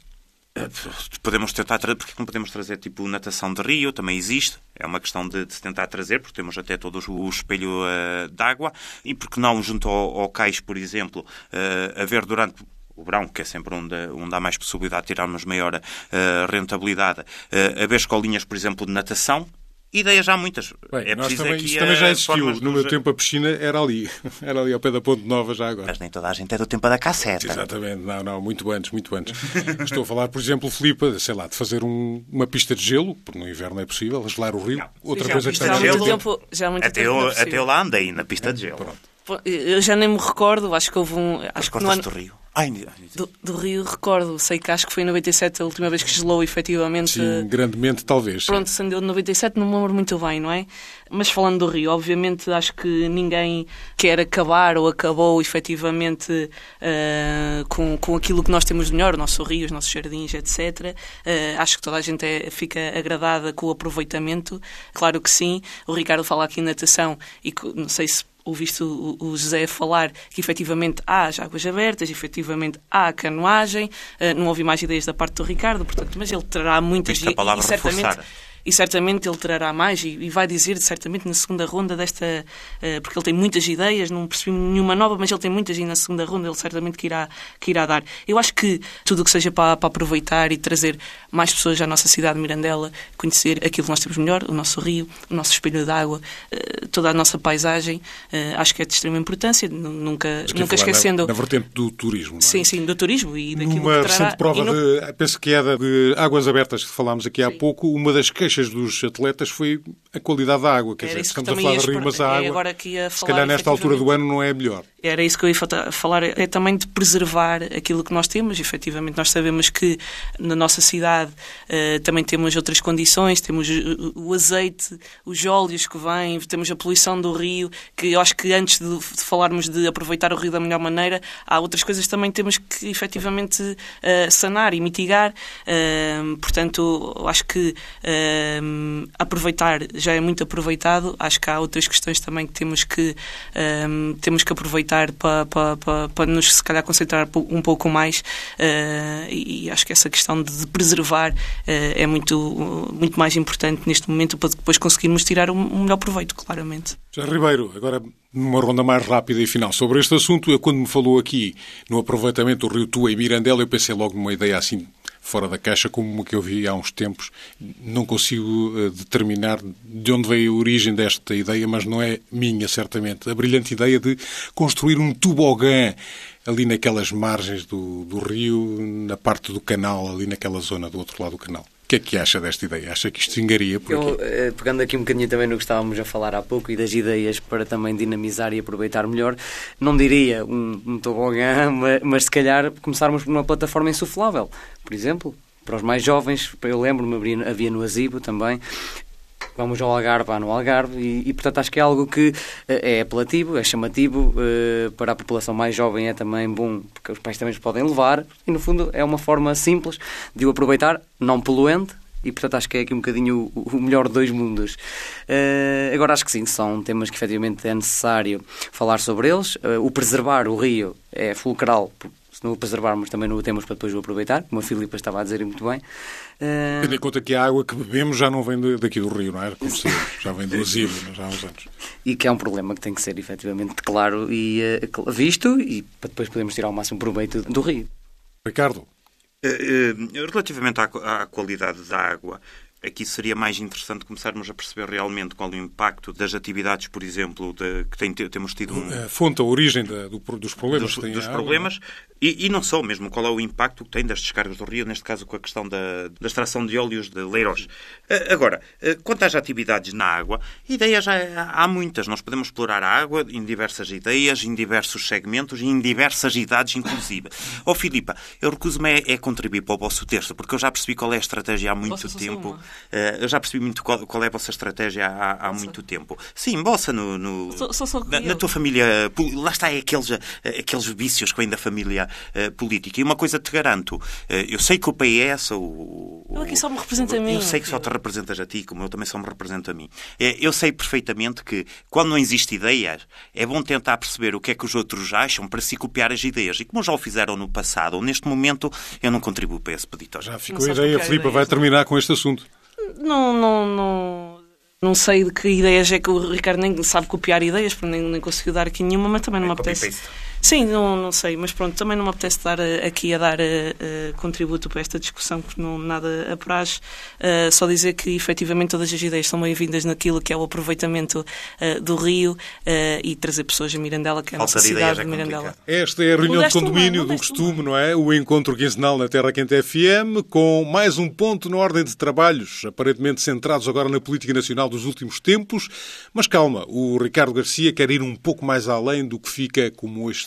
S3: Podemos tentar trazer, porque não podemos trazer tipo natação de rio, também existe, é uma questão de, de se tentar trazer, porque temos até todos o espelho uh, de água, e porque não junto ao, ao cais, por exemplo, uh, haver durante o verão, que é sempre onde, onde há mais possibilidade de tirarmos maior uh, rentabilidade, uh, haver escolinhas, por exemplo, de natação. Ideias já há muitas.
S7: Bem,
S3: é
S7: nós também,
S3: aqui
S7: isso também já existiu. No
S3: dos...
S7: meu tempo a piscina era ali. Era ali ao pé da Ponte Nova já agora.
S3: Mas nem toda a gente é do tempo da casseta.
S7: Exatamente. Não, não. Muito antes, muito antes. Estou a falar, por exemplo, Filipe, sei lá, de fazer um, uma pista de gelo, porque no inverno é possível, gelar o rio. Não. Outra
S9: Sim,
S7: coisa que
S9: já há muito tempo, já há muito
S3: até,
S9: tempo
S3: eu,
S9: não é
S3: até eu lá andei na pista de gelo.
S7: Pronto.
S9: Eu já nem me recordo, acho que houve um... Acho
S3: As
S9: que no
S3: costas
S9: ano...
S3: do rio. Ai,
S9: do, do Rio, recordo, sei que acho que foi em noventa e sete a última vez que gelou efetivamente.
S7: Sim, grandemente talvez.
S9: Pronto, se andeu de noventa e sete, não me lembro muito bem, não é? Mas falando do Rio, obviamente acho que ninguém quer acabar ou acabou efetivamente uh, com, com aquilo que nós temos de melhor, o nosso Rio, os nossos jardins, etcétera. Uh, acho que toda a gente é, fica agradada com o aproveitamento, claro que sim. O Ricardo fala aqui em natação e não sei se ouviste o, o José falar que efetivamente há as águas abertas, efetivamente há a canoagem, uh, não ouvi mais ideias da parte do Ricardo, portanto, mas ele terá muitas
S3: Viste a palavra
S9: e, e certamente
S3: reforçar.
S9: E certamente ele trará mais e, e vai dizer certamente na segunda ronda desta... Uh, porque ele tem muitas ideias, não percebi nenhuma nova, mas ele tem muitas e na segunda ronda ele certamente que irá, que irá dar. Eu acho que tudo o que seja para, para aproveitar e trazer mais pessoas à nossa cidade de Mirandela, conhecer aquilo que nós temos melhor, o nosso rio, o nosso espelho d'água, uh, toda a nossa paisagem, uh, acho que é de extrema importância, nunca, nunca esquecendo...
S7: Na, na vertente do turismo, não é?
S9: Sim, sim, do turismo e daquilo
S7: Numa
S9: que trará...
S7: recente prova,
S9: no...
S7: de, penso que é da de Águas Abertas, que falámos aqui há
S9: sim.
S7: pouco, uma das queixas dos atletas foi a qualidade da água. Quer
S9: Era
S7: dizer,
S9: isso que
S7: estamos a
S9: também
S7: falar de
S9: ia
S7: rio, mas a
S9: é
S7: água,
S9: agora que ia
S7: se
S9: falar,
S7: calhar nesta altura do ano não é a melhor.
S9: Era isso que eu ia falar, é também de preservar aquilo que nós temos. Efetivamente, nós sabemos que na nossa cidade uh, também temos outras condições, temos o, o azeite, os óleos que vêm, temos a poluição do rio, que eu acho que antes de, de falarmos de aproveitar o rio da melhor maneira, há outras coisas que também temos que efetivamente uh, sanar e mitigar. Uh, portanto, eu acho que uh, aproveitar já é muito aproveitado. Acho que há outras questões também que temos que, uh, temos que aproveitar para, para, para, para nos, se calhar, concentrar um pouco mais uh, e acho que essa questão de preservar uh, é muito, muito mais importante neste momento para depois conseguirmos tirar um, um melhor proveito, claramente.
S7: Já Ribeiro, agora numa ronda mais rápida e final sobre este assunto, eu quando me falou aqui no aproveitamento do Rio Tua e Mirandela, eu pensei logo numa ideia assim fora da caixa, como uma que eu vi há uns tempos. Não consigo uh, determinar de onde veio a origem desta ideia, mas não é minha, certamente. A brilhante ideia de construir um tobogã ali naquelas margens do, do rio, na parte do canal, ali naquela zona do outro lado do canal. O que é que acha desta ideia? Acha que isto se engaria por aqui?
S10: Eu, pegando aqui um bocadinho também no que estávamos a falar há pouco e das ideias para também dinamizar e aproveitar melhor, não diria um, um tobogã, mas, mas se calhar começarmos por uma plataforma insuflável, por exemplo, para os mais jovens. Eu lembro-me, havia no Azibo também. Vamos ao Algarve, há no Algarve, e, e portanto acho que é algo que uh, é apelativo, é chamativo, uh, para a população mais jovem é também bom, porque os pais também os podem levar, e no fundo é uma forma simples de o aproveitar, não poluente, e portanto acho que é aqui um bocadinho o, o melhor de dois mundos. Uh, agora acho que sim, são temas que efetivamente é necessário falar sobre eles. Uh, o preservar o rio é fulcral, se não o preservarmos também não o temos para depois o aproveitar, como a Filipa estava a dizer muito bem. Uh...
S7: Tendo em conta que a água que bebemos já não vem daqui do rio, não é? Como se já vem do Azibo, já há uns anos.
S10: E que é um problema que tem que ser efetivamente claro e uh, visto, e para depois podermos tirar o máximo proveito do rio.
S7: Ricardo?
S3: Relativamente à, à qualidade da água, aqui seria mais interessante começarmos a perceber realmente qual é o impacto das atividades, por exemplo, de, que tem, temos tido... Um,
S7: a fonte, a origem da, do, dos problemas.
S3: Dos,
S7: que tem
S3: dos
S7: água,
S3: problemas e, e não só mesmo, qual é o impacto que tem das descargas do rio, neste caso com a questão da, da extração de óleos de Leiros. Agora, quanto às atividades na água, ideias há, há muitas. Nós podemos explorar a água em diversas ideias, em diversos segmentos e em diversas idades, inclusive. Ó oh, Filipa, eu recuso-me a, a contribuir para o vosso terço, porque eu já percebi qual é a estratégia há muito Bossa tempo. Eu já percebi muito qual, qual é a vossa estratégia há, há muito tempo. Sim, Bossa, no, no,
S9: sou, sou, sou
S3: na, na tua família, lá está, é aqueles, aqueles vícios que vêm da família uh, política. E uma coisa te garanto, uh, eu sei que o P S... O,
S9: eu aqui só me representa a mim.
S3: Eu sei que só te representas a ti, como eu também só me represento a mim. Eu sei perfeitamente que, quando não existe ideias, é bom tentar perceber o que é que os outros acham para se copiar as ideias. E como já o fizeram no passado, neste momento, eu não contribuo para esse peditório.
S7: Já ficou a ideia, Filipa, vai terminar com este assunto.
S9: Não, não, não, não sei de que ideias é que o Ricardo nem sabe copiar ideias, porque nem, nem conseguiu dar aqui nenhuma, mas também não me apetece. Sim, não, não sei, mas pronto, também não me apetece estar aqui a dar uh, uh, contributo para esta discussão, porque não nada apraz. Uh, só dizer que, efetivamente, todas as ideias são bem-vindas naquilo que é o aproveitamento uh, do rio uh, e trazer pessoas a Mirandela, que é a nossa cidade de Mirandela.
S7: Esta é a reunião de condomínio do costume, não é? O encontro quinzenal na Terra Quente F M, com mais um ponto na ordem de trabalhos, aparentemente centrados agora na política nacional dos últimos tempos. Mas calma, o Ricardo Garcia quer ir um pouco mais além do que fica como este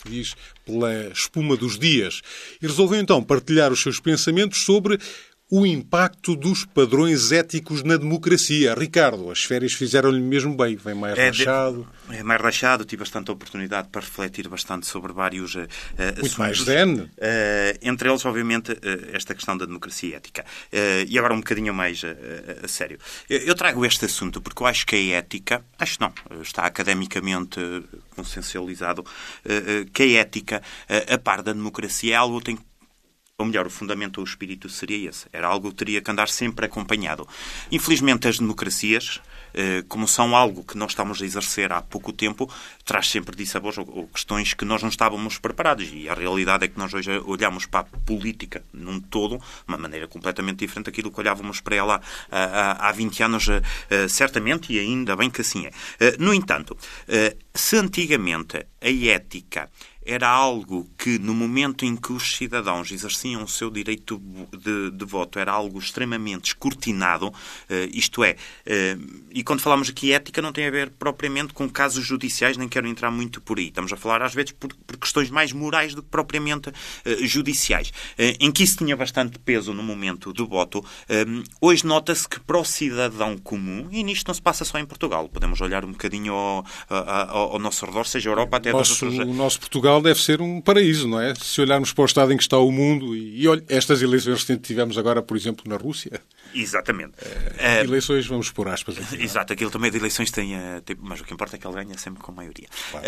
S7: se diz, pela espuma dos dias. E resolveu então partilhar os seus pensamentos sobre o impacto dos padrões éticos na democracia. Ricardo, as férias fizeram-lhe mesmo bem, vem mais
S8: é,
S7: relaxado.
S8: É mais relaxado, tive bastante oportunidade para refletir bastante sobre vários uh,
S7: Muito
S8: assuntos.
S7: mais zen.
S8: Uh, entre eles, obviamente, uh, esta questão da democracia ética. Uh, e agora um bocadinho mais uh, uh, a sério. Eu, eu trago este assunto porque eu acho que a ética, acho não, está academicamente uh, consensualizado, uh, uh, que a ética, uh, a par da democracia, é algo que tem ou melhor, o fundamento ou o espírito seria esse. Era algo que teria que andar sempre acompanhado. Infelizmente, as democracias, como são algo que nós estamos a exercer há pouco tempo, traz sempre dissabores ou questões que nós não estávamos preparados. E a realidade é que nós hoje olhamos para a política num todo, de uma maneira completamente diferente daquilo que olhávamos para ela há vinte anos, certamente, e ainda bem que assim é. No entanto, se antigamente a ética era algo que, no momento em que os cidadãos exerciam o seu direito de, de voto, era algo extremamente escrutinado, uh, isto é, uh, e quando falamos aqui ética não tem a ver propriamente com casos judiciais, nem quero entrar muito por aí. Estamos a falar, às vezes, por, por questões mais morais do que propriamente uh, judiciais, uh, em que isso tinha bastante peso no momento do voto. Uh, hoje nota-se que para o cidadão comum, e nisto não se passa só em Portugal, podemos olhar um bocadinho ao, ao, ao nosso redor, seja a Europa até
S7: nosso,
S8: das outras...
S7: O nosso Portugal deve ser um paraíso, não é? Se olharmos para o estado em que está o mundo e, e olha, estas eleições que tivemos agora, por exemplo, na Rússia.
S8: Exatamente.
S7: É, eleições, vamos pôr aspas aqui.
S8: Exato, aquilo também de eleições tem, tem... Mas o que importa é que ele ganha sempre com maioria.
S7: Claro.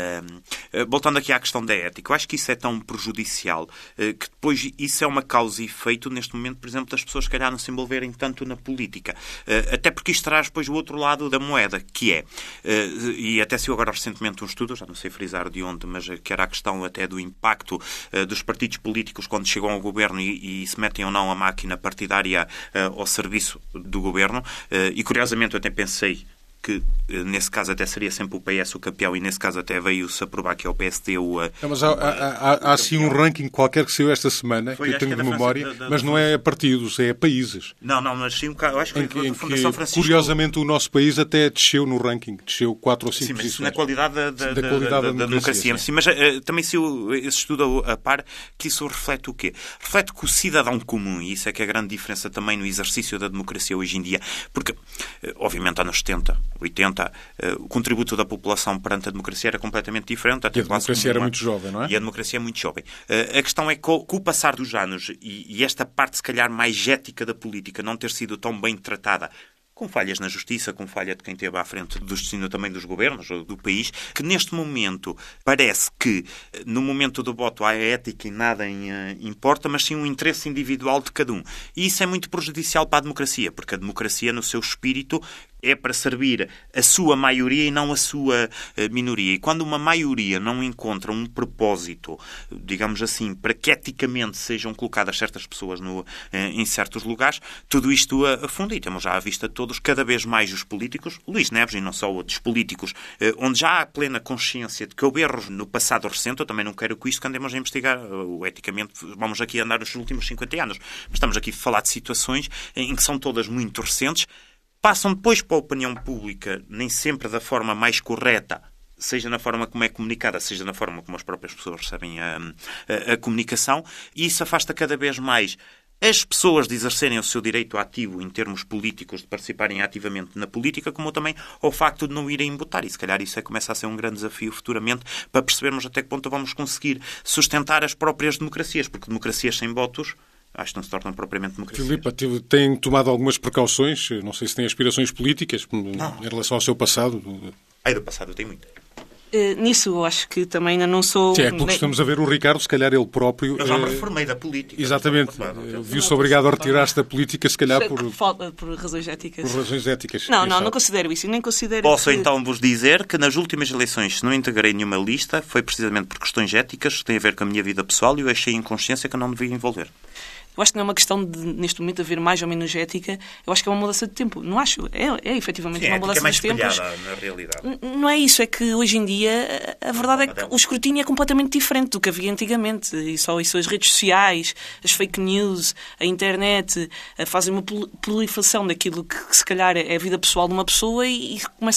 S8: Uh, voltando aqui à questão da ética, eu acho que isso é tão prejudicial uh, que depois isso é uma causa e efeito, neste momento, por exemplo, das pessoas que calhar não se envolverem tanto na política. Uh, até porque isto traz depois o outro lado da moeda, que é, uh, e até se eu agora recentemente um estudo, já não sei frisar de onde, mas que era a questão até do impacto uh, dos partidos políticos quando chegam ao governo e, e se metem ou não a máquina partidária uh, ao serviço do governo. Uh, e curiosamente eu até pensei que nesse caso até seria sempre o P S o campeão e nesse caso até veio-se aprovar que é o P S D o...
S7: Não, mas há, há, há, há sim um ranking qualquer que saiu esta semana, Foi, que eu tenho que é de memória, da, da, mas não é partidos, é países.
S8: Não, não, mas sim um bocado, eu acho que,
S7: em que,
S8: a Fundação
S7: que
S8: Francisco...
S7: Curiosamente o nosso país até desceu no ranking, desceu quatro ou cinco
S8: sim, mas
S7: posições.
S8: na qualidade da, da,
S7: da, qualidade da, da, da
S8: democracia. Sim. Sim, mas uh, também se eu, esse estudo a par, que isso reflete o quê? Reflete que o cidadão comum, e isso é que é a grande diferença também no exercício da democracia hoje em dia, porque, uh, obviamente, anos setenta, oitenta... Uh, o contributo da população perante a democracia era completamente diferente. Até
S7: e a democracia era muito jovem, não é?
S8: E a democracia é muito jovem. Uh, a questão é que, com o passar dos anos e, e esta parte, se calhar, mais ética da política não ter sido tão bem tratada, com falhas na justiça, com falha de quem esteve à frente do destino também dos governos, do país, que neste momento parece que, no momento do voto, há ética e nada em, uh, importa, mas sim um interesse individual de cada um. E isso é muito prejudicial para a democracia, porque a democracia, no seu espírito, é para servir a sua maioria e não a sua minoria. E quando uma maioria não encontra um propósito, digamos assim, para que eticamente sejam colocadas certas pessoas no, em certos lugares, tudo isto afunda. E temos já à vista todos, cada vez mais os políticos, Luís Neves e não só outros políticos, onde já há plena consciência de que houve erros no passado recente. Eu também não quero com isto que andemos a investigar eticamente. Vamos aqui andar nos últimos cinquenta anos. Mas estamos aqui a falar de situações em que são todas muito recentes, passam depois para a opinião pública, nem sempre da forma mais correta, seja na forma como é comunicada, seja na forma como as próprias pessoas recebem a, a, a comunicação, e isso afasta cada vez mais as pessoas de exercerem o seu direito ativo em termos políticos, de participarem ativamente na política, como também ao facto de não irem votar. E se calhar isso é, começa a ser um grande desafio futuramente para percebermos até que ponto vamos conseguir sustentar as próprias democracias, porque democracias sem votos acho que não se tornam propriamente democracia.
S7: Filipe, tem tomado algumas precauções? Não sei se tem aspirações políticas
S8: não.
S7: Em relação ao seu passado.
S8: Ai, do passado eu tenho muito.
S9: Uh, nisso eu acho que também ainda não sou...
S7: Sim, é porque estamos a ver o Ricardo, se calhar ele próprio...
S8: Eu já me reformei da política.
S7: Exatamente. Viu-se obrigado a retirar-se da política, se calhar por...
S9: Por, por razões éticas.
S7: Por razões éticas.
S9: Não, não, não considero isso. Nem considero
S8: Posso
S9: que...
S8: então vos dizer que nas últimas eleições, se não integrei nenhuma lista, foi precisamente por questões éticas que têm a ver com a minha vida pessoal e eu achei em consciência que eu não me devia envolver.
S9: Eu acho que não é uma questão de, neste momento, haver mais ou menos ética. Eu acho que é uma mudança de tempo. Não acho. É, é efetivamente
S8: Sim,
S9: uma mudança
S8: é mais
S9: de tempos.
S8: na realidade.
S9: Não é isso. É que hoje em dia a verdade é que o escrutínio é completamente diferente do que havia antigamente. E só isso, as redes sociais, as fake news, a internet, fazem uma proliferação daquilo que, que se calhar é a vida pessoal de uma pessoa e, e começa-se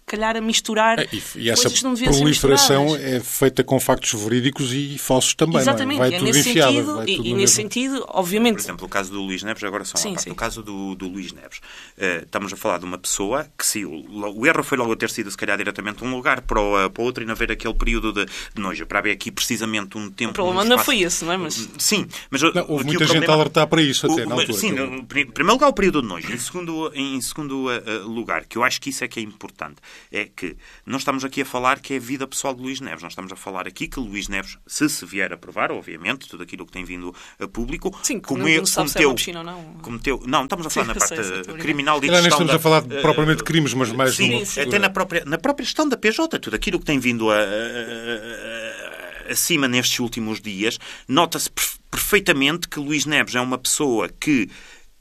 S9: calhar, a misturar
S7: é, e, e essa
S9: coisas que não deviam ser
S7: proliferação
S9: misturadas.
S7: É feita com factos verídicos e falsos também.
S9: Exatamente,
S7: não é? Vai
S9: é
S7: tudo
S9: nesse
S7: enfiado.
S9: sentido,
S7: vai
S9: e,
S7: tudo
S9: e
S7: no
S9: nesse
S7: mesmo.
S9: sentido, obviamente...
S8: Por exemplo, o caso do Luís Neves, agora só uma
S9: Sim,
S8: parte.
S9: sim.
S8: O caso do, do Luís Neves. Uh, estamos a falar de uma pessoa que, sim, o, o erro foi logo a ter sido, se calhar, diretamente um lugar para o, para o outro e não haver aquele período de, de nojo. Para haver aqui, precisamente, um tempo...
S9: O problema
S8: um
S9: não
S8: espaço...
S9: foi esse, não é? Mas...
S8: Sim, mas...
S7: Não, houve
S8: aqui
S7: muita
S8: o
S7: gente
S8: problema...
S7: a alertar para isso até,
S8: o,
S7: na altura.
S8: Sim, em primeiro lugar, o período de nojo. Em segundo, em segundo uh, lugar, que eu acho que isso é que é importante, é que não estamos aqui a falar que é a vida pessoal de Luís Neves. Nós estamos a falar aqui que Luís Neves, se se vier a provar, obviamente, tudo aquilo que tem vindo a público,
S9: Sim,
S8: como
S9: não,
S8: é,
S9: não sabe
S8: cometeu,
S9: se é uma piscina ou não.
S8: Cometeu, não, estamos a falar
S9: Sim,
S8: na parte
S9: sei, sei, sei,
S8: criminal de
S7: Não
S8: gestão
S7: estamos
S8: da,
S7: a falar de,
S8: uh,
S7: propriamente de crimes, mas mais
S8: sim,
S7: numa
S8: sim, até na própria, na própria gestão da P J, tudo aquilo que tem vindo a, a, a, acima nestes últimos dias, nota-se perfeitamente que Luís Neves é uma pessoa que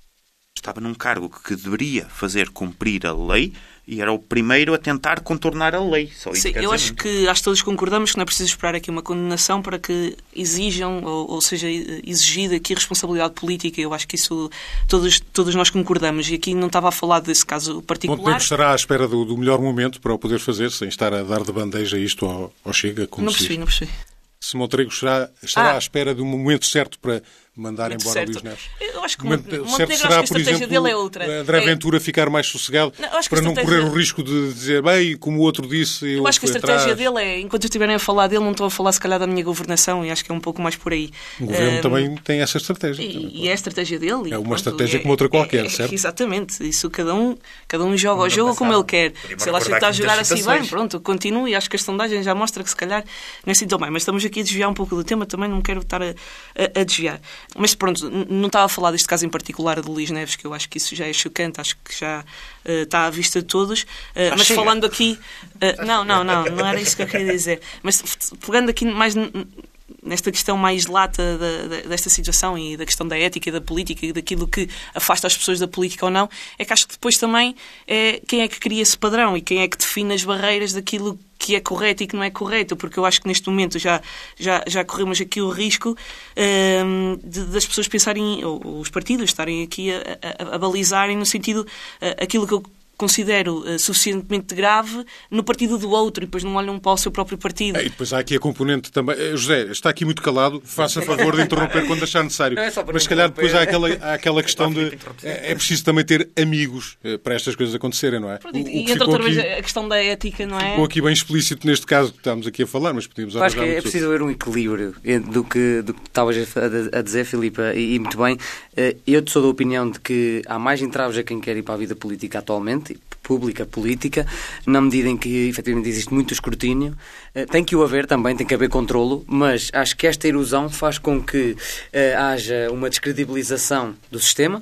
S8: estava num cargo que deveria fazer cumprir a lei e era o primeiro a tentar contornar a lei. Só isso
S9: Sim,
S8: quer
S9: eu
S8: dizer
S9: acho
S8: muito.
S9: que acho que todos concordamos que não é preciso esperar aqui uma condenação para que exijam, ou, ou seja, exigida aqui responsabilidade política. Eu acho que isso todos, todos nós concordamos. E aqui não estava a falar desse caso particular.
S7: Quanto tempo estará à espera do, do melhor momento para o poder fazer, sem estar a dar de bandeja isto ao, ao Chega? Como
S9: Não
S7: se
S9: percebi,
S7: diz?
S9: não percebi.
S7: Se Montenegro estará, estará
S9: Ah.
S7: à espera do momento certo para mandar
S9: Muito
S7: embora
S9: certo.
S7: Luís Neves.
S9: Eu acho que
S7: O momento
S9: Montenegro,
S7: certo
S9: acho
S7: será,
S9: que a
S7: por
S9: estratégia
S7: exemplo,
S9: dele é outra.
S7: André
S9: É-
S7: Ventura ficar mais sossegado
S9: Não, eu acho que a
S7: para não
S9: estratégia-
S7: correr o risco de dizer, bem, como o outro disse, eu,
S9: Eu acho que a
S7: fui
S9: estratégia
S7: atrás.
S9: dele é, enquanto estiverem a falar dele, não estou a falar se calhar da minha governação, e acho que é um pouco mais por aí.
S7: O governo
S9: Ehm,
S7: também tem essa estratégia.
S9: E,
S7: também,
S9: e é a estratégia dele. e
S7: É uma
S9: pronto,
S7: estratégia
S9: é-
S7: como outra qualquer,
S9: é-
S7: certo?
S9: Exatamente. Isso cada um, cada um joga o jogo como ele quer.
S8: Podemos
S9: Se ele acha que
S8: recordar
S9: está a
S8: que
S9: jogar
S8: muitas
S9: assim bem,
S8: situações-
S9: pronto, continue. Acho que a sondagem já mostra que se calhar não é assim tão bem. Mas estamos aqui a desviar um pouco do tema, também não quero estar a, a, a desviar. Mas pronto, n- não estava a falar deste caso em particular de Luís Neves, que eu acho que isso já é chocante, acho que já uh, está à vista de todos. Uh, mas
S8: chega.
S9: falando aqui... uh, não, não, não, não era isso que eu queria dizer. Mas f- pegando aqui mais... n- nesta questão mais lata da, da, desta situação e da questão da ética e da política e daquilo que afasta as pessoas da política ou não, é que acho que depois também é quem é que cria esse padrão e quem é que define as barreiras daquilo que é correto e que não é correto, porque eu acho que neste momento já, já, já corremos aqui o risco hum, de, das pessoas pensarem, ou, ou os partidos estarem aqui a, a, a balizarem no sentido uh, aquilo que eu considero uh, suficientemente grave no partido do outro e depois não olham para o seu próprio partido.
S7: É, e depois há aqui a componente também. Eh, José, está aqui muito calado, faça favor de interromper quando achar necessário.
S10: Não é só para
S7: Mas se calhar depois há
S10: interromper.
S7: aquela, há aquela questão de. É, é preciso também ter amigos eh, para estas coisas acontecerem, não é?
S9: Pronto,
S7: O-
S9: e
S7: o que
S9: e entra
S7: ficou
S9: outra vez
S7: aqui-
S9: a questão da ética, não é?
S7: Ficou aqui bem explícito neste caso que estamos aqui a falar, mas podíamos
S10: Eu acho que
S7: arranjar
S10: é
S7: outros.
S10: preciso haver um equilíbrio entre do que, do que estavas a a dizer, Filipe, e, e muito bem. Eh, Eu sou da opinião de que há mais entraves a quem quer ir para a vida política atualmente, pública, política, na medida em que efetivamente existe muito escrutínio. Eh, Tem que o haver também, tem que haver controlo, mas acho que esta erosão faz com que eh, haja uma descredibilização do sistema,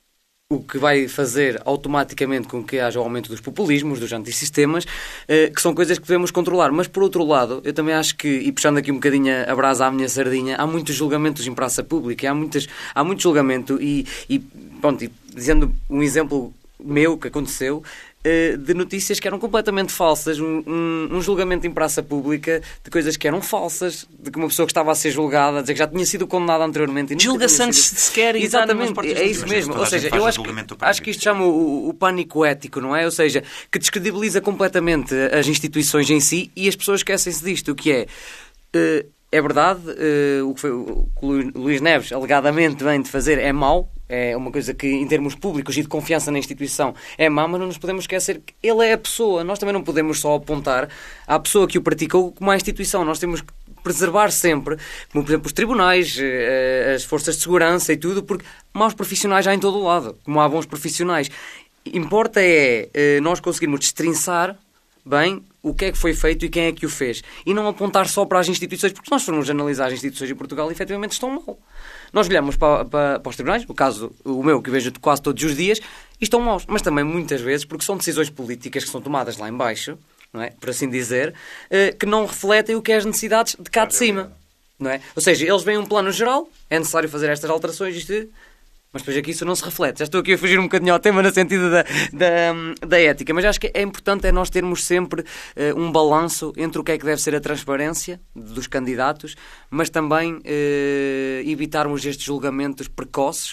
S10: o que vai fazer automaticamente com que haja o aumento dos populismos, dos antisistemas, eh, que são coisas que devemos controlar. Mas, por outro lado, eu também acho que, e puxando aqui um bocadinho a brasa à minha sardinha, há muitos julgamentos em praça pública, há, muitas, há muito julgamento e, e, pronto, e dizendo um exemplo meu que aconteceu, eh, de notícias que eram completamente falsas, um, um, um julgamento em praça pública de coisas que eram falsas, de que uma pessoa que estava a ser julgada, dizer que já tinha sido condenada anteriormente. E nunca
S9: Julga-se
S10: tinha
S9: antes
S10: sido-
S9: de sequer entrar numas
S10: Exatamente,
S9: portas
S10: é
S9: do
S10: isso
S9: tribunal.
S10: mesmo.
S8: Toda
S10: Ou
S8: a gente
S10: seja,
S8: faz
S10: eu
S8: o
S10: acho, que-
S8: julgamento do
S10: acho que isto chama o, o pânico ético, não é? Ou seja, que descredibiliza completamente as instituições em si e as pessoas esquecem-se disto, o que é... eh, é verdade, eh, o que foi, o que o Luís Neves alegadamente vem de fazer é mau, é uma coisa que em termos públicos e de confiança na instituição é má, mas não nos podemos esquecer que ele é a pessoa. Nós também não podemos só apontar à pessoa que o praticou como à instituição. Nós temos que preservar sempre, como por exemplo os tribunais, eh, as forças de segurança e tudo, porque maus profissionais há em todo o lado, como há bons profissionais. Importa é eh, nós conseguirmos destrinçar bem o que é que foi feito e quem é que o fez. E não apontar só para as instituições, porque se nós formos analisar as instituições em Portugal, efetivamente estão mal. Nós olhamos para, para, para os tribunais, o caso, o meu, que vejo quase todos os dias, e estão maus. Mas também muitas vezes, porque são decisões políticas que são tomadas lá em baixo, não é? Por assim dizer, eh, que não refletem o que é as necessidades de cá de cima. Não é? Ou seja, eles veem um plano geral, é necessário fazer estas alterações, isto... Mas depois aqui isso não se reflete. Já estou aqui a fugir um bocadinho ao tema no sentido da, da, da ética, mas acho que é importante é nós termos sempre uh, um balanço entre o que é que deve ser a transparência dos candidatos, mas também uh, evitarmos estes julgamentos precoces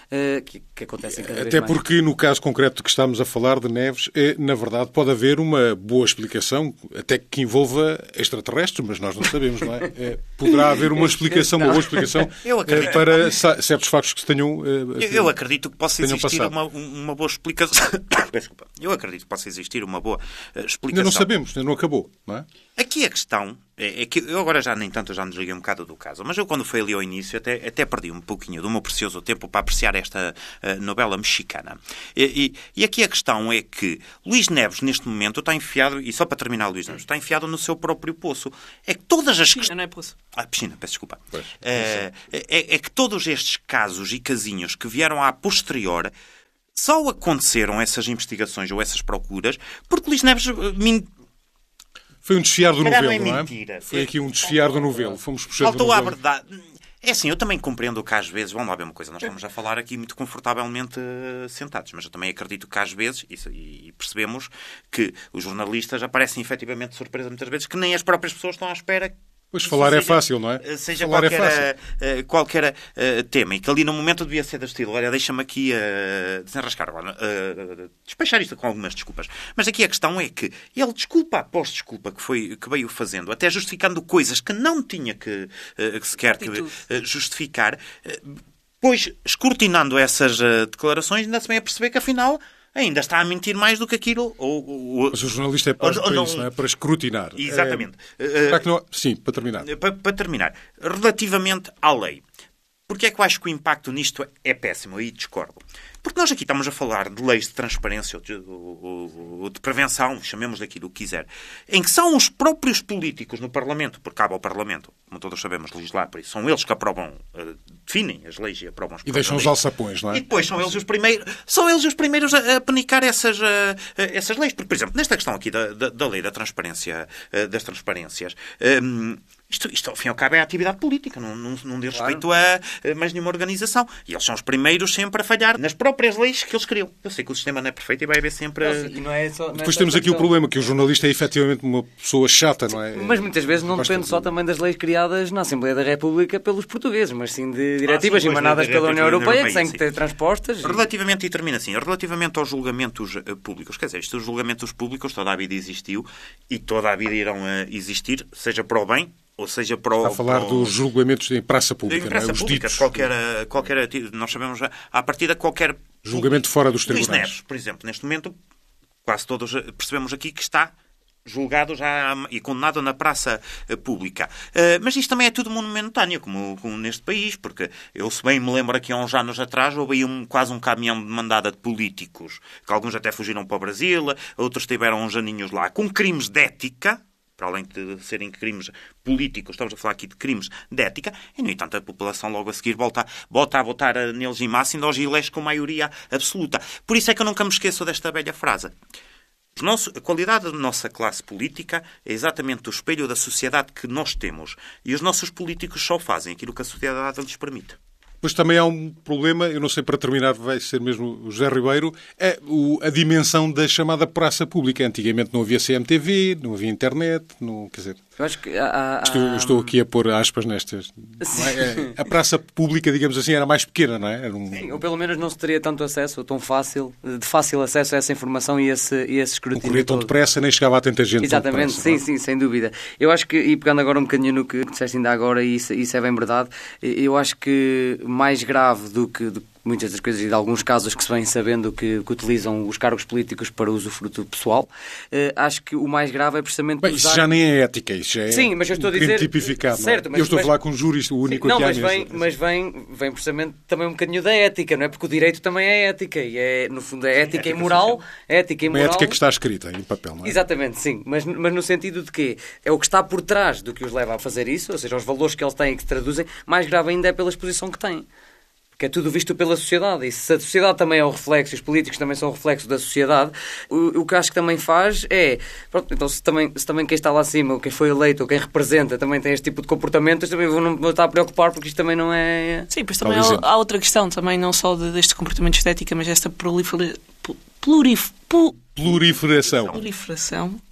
S10: uh, que, que acontecem cada vez
S7: Até
S10: mais.
S7: porque, no caso concreto que estamos a falar de Neves, é, na verdade, pode haver uma boa explicação, até que envolva extraterrestres, mas nós não sabemos, não é? É, poderá haver uma explicação, uma boa explicação é, para certos factos que se tenham
S8: Eu, eu acredito que possa existir
S7: passado.
S8: uma, uma boa explicação. Desculpa. Eu acredito que possa existir uma boa uh, explicação.
S7: Ainda não sabemos, ainda não acabou, não é?
S8: Aqui a questão é, é que eu agora já nem tanto já me desliguei um bocado do caso, mas eu quando fui ali ao início até, até perdi um pouquinho do meu precioso tempo para apreciar esta uh, novela mexicana. E, e, e aqui a questão é que Luís Neves neste momento está enfiado, e só para terminar Luís Neves, está enfiado no seu próprio poço. É que todas as
S9: Piscina, não é poço?
S8: Ah, piscina, peço desculpa. Pois, uh, é, é que todos estes casos e casinhos que vieram à posterior só aconteceram essas investigações ou essas procuras porque Luís Neves min...
S7: Foi um desfiar do
S8: Calhar
S7: novelo,
S8: não é
S7: não é?
S8: mentira.
S7: Foi aqui um desfiar do novelo. Fomos puxando
S8: Faltou
S7: do
S8: à
S7: novelo.
S8: verdade. É assim, eu também compreendo que às vezes, vamos lá ver uma coisa, nós estamos a falar aqui muito confortavelmente uh, sentados, mas eu também acredito que às vezes, isso, e percebemos que os jornalistas aparecem efetivamente de surpresa muitas vezes, que nem as próprias pessoas estão à espera.
S7: Pois falar
S8: seja,
S7: é fácil, não é?
S8: Seja
S7: falar
S8: qualquer,
S7: é fácil.
S8: Uh, qualquer uh, tema, e que ali no momento devia ser do estilo, olha, deixa-me aqui uh, desenrascar agora, uh, despachar isto com algumas desculpas. Mas aqui a questão é que ele desculpa após desculpa que, foi, que veio fazendo, até justificando coisas que não tinha que, uh, que sequer que, uh, justificar, uh, pois escrutinando essas uh, declarações ainda se vem a perceber que afinal ainda está a mentir mais do que aquilo. Ou, ou,
S7: Mas o jornalista é para,
S8: ou,
S7: para isso, não é? Para escrutinar.
S8: Exatamente.
S7: É, para que não... Sim, para terminar.
S8: Para, para terminar, relativamente à lei, porque é que eu acho que o impacto nisto é péssimo? Aí discordo. Porque nós aqui estamos a falar de leis de transparência ou de, ou, ou de prevenção, chamemos daquilo que quiser, em que são os próprios políticos no Parlamento, porque cabe ao Parlamento, como todos sabemos, legislar, por isso são eles que aprovam, uh, definem as leis e aprovam as
S7: E deixam os alçapões, não é?
S8: E depois são eles os primeiros, são eles os primeiros a, a penicar essas, uh, essas leis. Porque, por exemplo, nesta questão aqui da, da, da lei da transparência, uh, das transparências, um, Isto, isto, ao fim e ao cabo, é a atividade política, não, não, não diz
S10: Claro.
S8: respeito a, a mais nenhuma organização. E eles são os primeiros sempre a falhar nas próprias leis que eles criam. Eu sei que o sistema não é perfeito e vai haver sempre...
S10: E não é só, não é
S7: Depois
S10: só
S7: temos aqui o
S10: questão-
S7: problema que o jornalista é efetivamente uma pessoa chata, não é?
S10: Mas muitas vezes não
S7: Basta-
S10: depende só também das leis criadas na Assembleia da República pelos portugueses, mas sim de diretivas
S8: sim, pois,
S10: emanadas
S8: de
S10: pela União
S8: diretivas da
S10: Europeia
S8: União
S10: que têm
S8: Europeia,
S10: que ter transpostas. e-
S8: Relativamente, e termina assim, relativamente aos julgamentos eh, públicos, quer dizer, estes julgamentos públicos toda a vida existiu e toda a vida irão eh, existir, seja para o bem ou seja para o...
S7: Está a falar
S8: para o-
S7: dos julgamentos em praça pública,
S8: Em praça
S7: não é? Os
S8: pública,
S7: ditos.
S8: qualquer, eh, qualquer, nós sabemos, eh, à partida, qualquer...
S7: Julgamento fora dos
S8: Luís
S7: tribunais.
S8: Neves, por exemplo, neste momento, quase todos eh, percebemos aqui que está julgado já e condenado na praça eh, pública. Eh, mas isto também é tudo momentâneo, como, como neste país, porque eu, se bem me lembro aqui há uns anos atrás, houve aí um, quase um caminhão de mandada de políticos, que alguns até fugiram para o Brasil, outros tiveram uns aninhos lá, com crimes de ética, para além de serem crimes políticos, estamos a falar aqui de crimes de ética, e, no entanto, a população logo a seguir volta, volta a votar eh, neles em massa, ainda aos ilés com maioria absoluta. Por isso é que eu nunca me esqueço desta velha frase. O nosso- a qualidade da nossa classe política é exatamente o espelho da sociedade que nós temos. E os nossos políticos só fazem aquilo que a sociedade lhes permite.
S7: Depois também há um problema, eu não sei, para terminar vai ser mesmo o José Ribeiro, é o, a dimensão da chamada praça pública. Antigamente não havia C M T V, não havia internet, não, quer dizer...
S10: Eu acho que há, há,
S7: Estou, eu estou aqui a pôr aspas nestas. Não é? A praça pública, digamos assim, era mais pequena, não é? Era um,
S10: Sim, ou pelo menos não se teria tanto acesso, ou tão fácil, de fácil acesso a essa informação e esse, e esse
S7: não
S10: escrutínio
S7: corria tão
S10: todo.
S7: depressa, nem chegava a tanta gente. tão
S10: Exatamente,
S7: depressa,
S10: sim,
S7: não é?
S10: sim, sem dúvida. Eu acho que, e pegando agora um bocadinho no que disseste ainda agora, e isso, isso é bem verdade, eu acho que mais grave do que, do que muitas das coisas e de alguns casos que se vem sabendo que, que utilizam os cargos políticos para usufruto pessoal, eh, acho que o mais grave é precisamente
S7: Bem, isso
S10: usar...
S7: já nem é ética, isso já é
S10: Sim, mas eu estou a
S7: um crime
S10: dizer-
S7: tipificado.
S10: Certo,
S7: não é?
S10: mas-
S7: eu estou
S10: mas-
S7: a falar com um jurista, o único
S10: Não,
S7: aqui à
S10: mas
S7: mesa.
S10: vem, mas vem, vem precisamente também um bocadinho da ética, não é? Porque o direito também é ética, e é, no fundo, é ética e moral. Ética e
S7: Uma
S10: moral.
S7: ética que está escrita em papel, não é?
S10: Exatamente, sim. Mas, mas no sentido de que é o que está por trás do que os leva a fazer isso, ou seja, os valores que eles têm e que se traduzem, mais grave ainda é pela exposição que têm. Porque é tudo visto pela sociedade. E se a sociedade também é o reflexo, e os políticos também são o reflexo da sociedade, o, o que acho que também faz é... Pronto, então se também, se também quem está lá acima, ou quem foi eleito, ou quem representa, também tem este tipo de comportamentos, também vou não vou estar a preocupar, porque isto também não é...
S9: Sim, pois também
S7: Tal
S9: há, há outra questão, também não só de, destes comportamentos de ética, mas desta prolifera, plurif, pu-
S7: Pluriferação.
S9: proliferação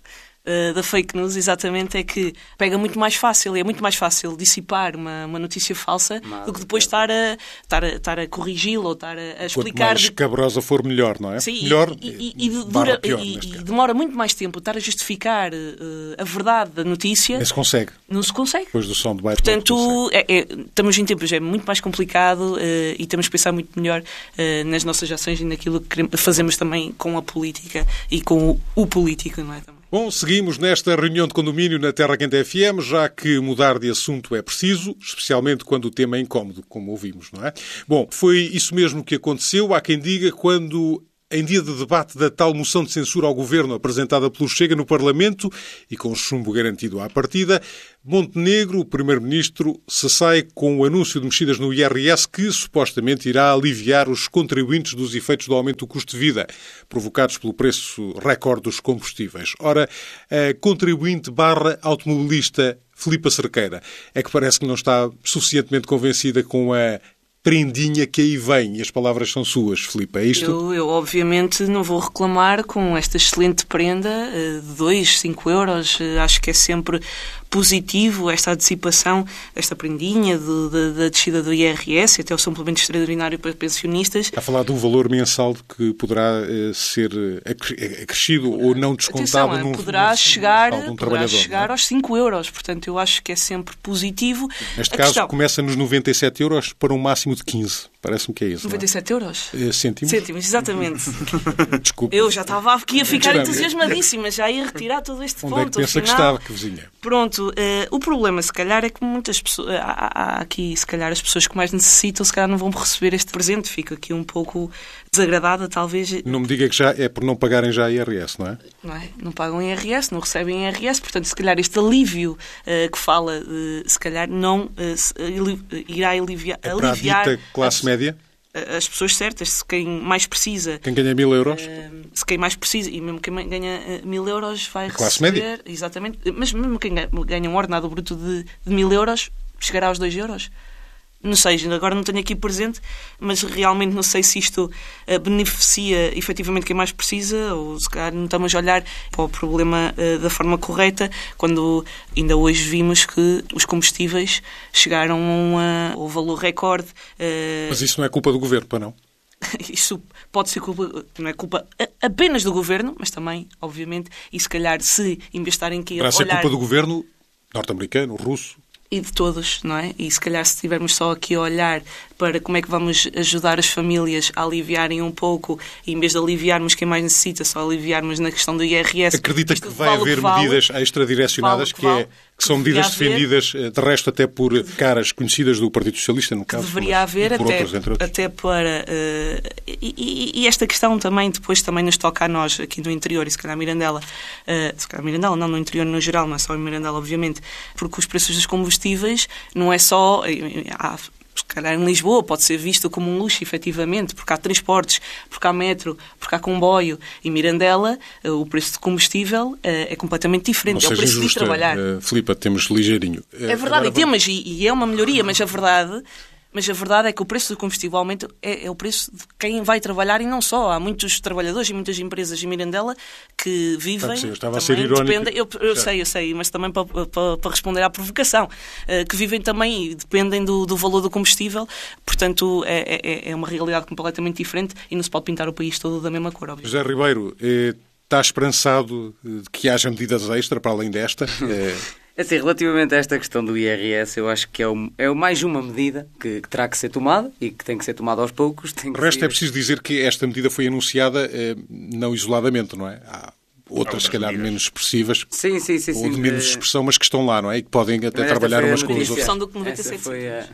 S9: uh, da fake news, exatamente, é que pega muito mais fácil, e é muito mais fácil dissipar uma, uma notícia falsa Mas, do que depois estar a, estar a, estar a corrigi-la ou estar a, a explicar...
S7: Quanto mais
S9: de...
S7: cabrosa for, melhor, não é?
S9: Sim,
S7: melhor
S9: e, e, e, dura,
S7: pior,
S9: e, e demora muito mais tempo estar a justificar uh, a verdade da notícia.
S7: Não se consegue.
S9: Não se consegue.
S7: Depois do som de baixo.
S9: Portanto, é, é, estamos em tempos, é muito mais complicado uh, e temos que pensar muito melhor uh, nas nossas ações e naquilo que queremos, fazemos também com a política e com o, o político, não é? Também.
S7: Bom, seguimos nesta reunião de condomínio na Terra Quente F M, já que mudar de assunto é preciso, especialmente quando o tema é incómodo, como ouvimos, não é? Bom, foi isso mesmo que aconteceu, há quem diga, quando... em dia de debate da tal moção de censura ao Governo apresentada pelo Chega no Parlamento e com chumbo garantido à partida, Montenegro, o Primeiro-Ministro, se sai com o anúncio de mexidas no I R S que supostamente irá aliviar os contribuintes dos efeitos do aumento do custo de vida provocados pelo preço recorde dos combustíveis. Ora, a contribuinte barra automobilista Filipa Cerqueira é que parece que não está suficientemente convencida com a prendinha que aí vem. E as palavras são suas, Filipe, é isto?
S9: Eu, eu, obviamente, não vou reclamar com esta excelente prenda de dois, cinco euros. Acho que é sempre positivo esta antecipação, esta prendinha de, de, da descida do I R S, até o suplemento extraordinário para pensionistas.
S7: Está a falar do valor mensal que poderá uh, ser acrescido ou não descontado.
S9: Atenção,
S7: num,
S9: poderá
S7: num,
S9: chegar,
S7: num
S9: poderá chegar
S7: é?
S9: aos cinco euros. Portanto, eu acho que é sempre positivo.
S7: Neste
S9: a
S7: caso,
S9: questão...
S7: começa nos noventa e sete euros para um máximo de quinze. Parece-me que é isso.
S9: noventa e sete
S7: é?
S9: euros?
S7: É, cêntimos.
S9: Cêntimos, exatamente.
S7: Desculpe.
S9: Eu já estava aqui a ficar entusiasmadíssima, já ia retirar todo este
S7: Onde
S9: ponto.
S7: é que pensa
S9: Afinal,
S7: que estava, que vizinha?
S9: Pronto, uh, o problema, se calhar, é que muitas pessoas, há, há aqui, se calhar, as pessoas que mais necessitam, se calhar não vão receber este presente. Fico aqui um pouco desagradada, talvez.
S7: Não me diga que já é por não pagarem já I R S, não é?
S9: Não é? Não pagam I R S, não recebem I R S, portanto, se calhar este alívio uh, que fala, uh, se calhar não uh, se, uh, irá aliviar...
S7: É para
S9: aliviar
S7: a dita classe
S9: as,
S7: média?
S9: As pessoas certas, se quem mais precisa...
S7: Quem ganha mil euros?
S9: Uh, se quem mais precisa, e mesmo quem ganha uh, mil euros vai
S7: a
S9: receber...
S7: Classe média?
S9: Exatamente. Mas mesmo quem ganha um ordenado bruto de, de mil euros, chegará aos dois euros. Não sei, agora não tenho aqui presente, mas realmente não sei se isto uh, beneficia efetivamente quem mais precisa, ou se calhar não estamos a olhar para o problema uh, da forma correta, quando ainda hoje vimos que os combustíveis chegaram a, ao valor recorde. Uh,
S7: mas isso não é culpa do Governo, para não?
S9: Isso pode ser culpa, não é culpa apenas do Governo, mas também, obviamente, e se calhar se em vez de estarem aqui a olhar...
S7: Para ser culpa do Governo norte-americano, russo...
S9: E de todos, não é? E se calhar se estivermos só aqui a olhar para como é que vamos ajudar as famílias a aliviarem um pouco, e em vez de aliviarmos quem mais necessita, só aliviarmos na questão do I R S...
S7: Acredita que vai haver medidas extradirecionadas que, é, que são medidas defendidas, de resto até por caras conhecidas do Partido Socialista, no caso,
S9: deveria haver
S7: por
S9: até,
S7: outros, entre outros.
S9: Até para... Uh, e, e esta questão também, depois também nos toca a nós, aqui no interior, e se calhar Mirandela, uh, se calhar Mirandela, não no interior no geral, não é só em Mirandela, obviamente, porque os preços dos combustíveis não é só... Há, se calhar em Lisboa pode ser visto como um luxo, efetivamente, porque há transportes, porque há metro, porque há comboio. Em Mirandela, o preço de combustível é completamente diferente.
S7: Não
S9: é o preço
S7: injusta,
S9: de trabalhar.
S7: Uh, Filipa, temos ligeirinho.
S9: É verdade, Agora, e temos, e, e é uma melhoria, mas a verdade... Mas a verdade é que o preço do combustível aumenta, é, é o preço de quem vai trabalhar, e não só. Há muitos trabalhadores e muitas empresas em Mirandela que vivem...
S7: Sim, eu estava a ser irónico.
S9: Dependem, eu eu sei, eu sei, mas também para, para, para responder à provocação, uh, que vivem também e dependem do, do valor do combustível. Portanto, é, é, é uma realidade completamente diferente e não se pode pintar o país todo da mesma cor, óbvio.
S7: José Ribeiro, eh, está esperançado de que haja medidas extra para além desta? Eh...
S10: Assim, relativamente a esta questão do I R S, eu acho que é, o, é mais uma medida que, que terá que ser tomada e que tem que ser tomada aos poucos. Tem que
S7: o resto
S10: ser...
S7: é preciso dizer que esta medida foi anunciada eh, não isoladamente, não é? Há outras, se calhar, medidas menos expressivas,
S10: sim, sim, sim,
S7: ou de
S10: sim,
S7: menos expressão, mas que estão lá, não é? E que podem até
S10: mas
S7: trabalhar umas com as outras.
S9: São do que noventa e sete
S10: foi a...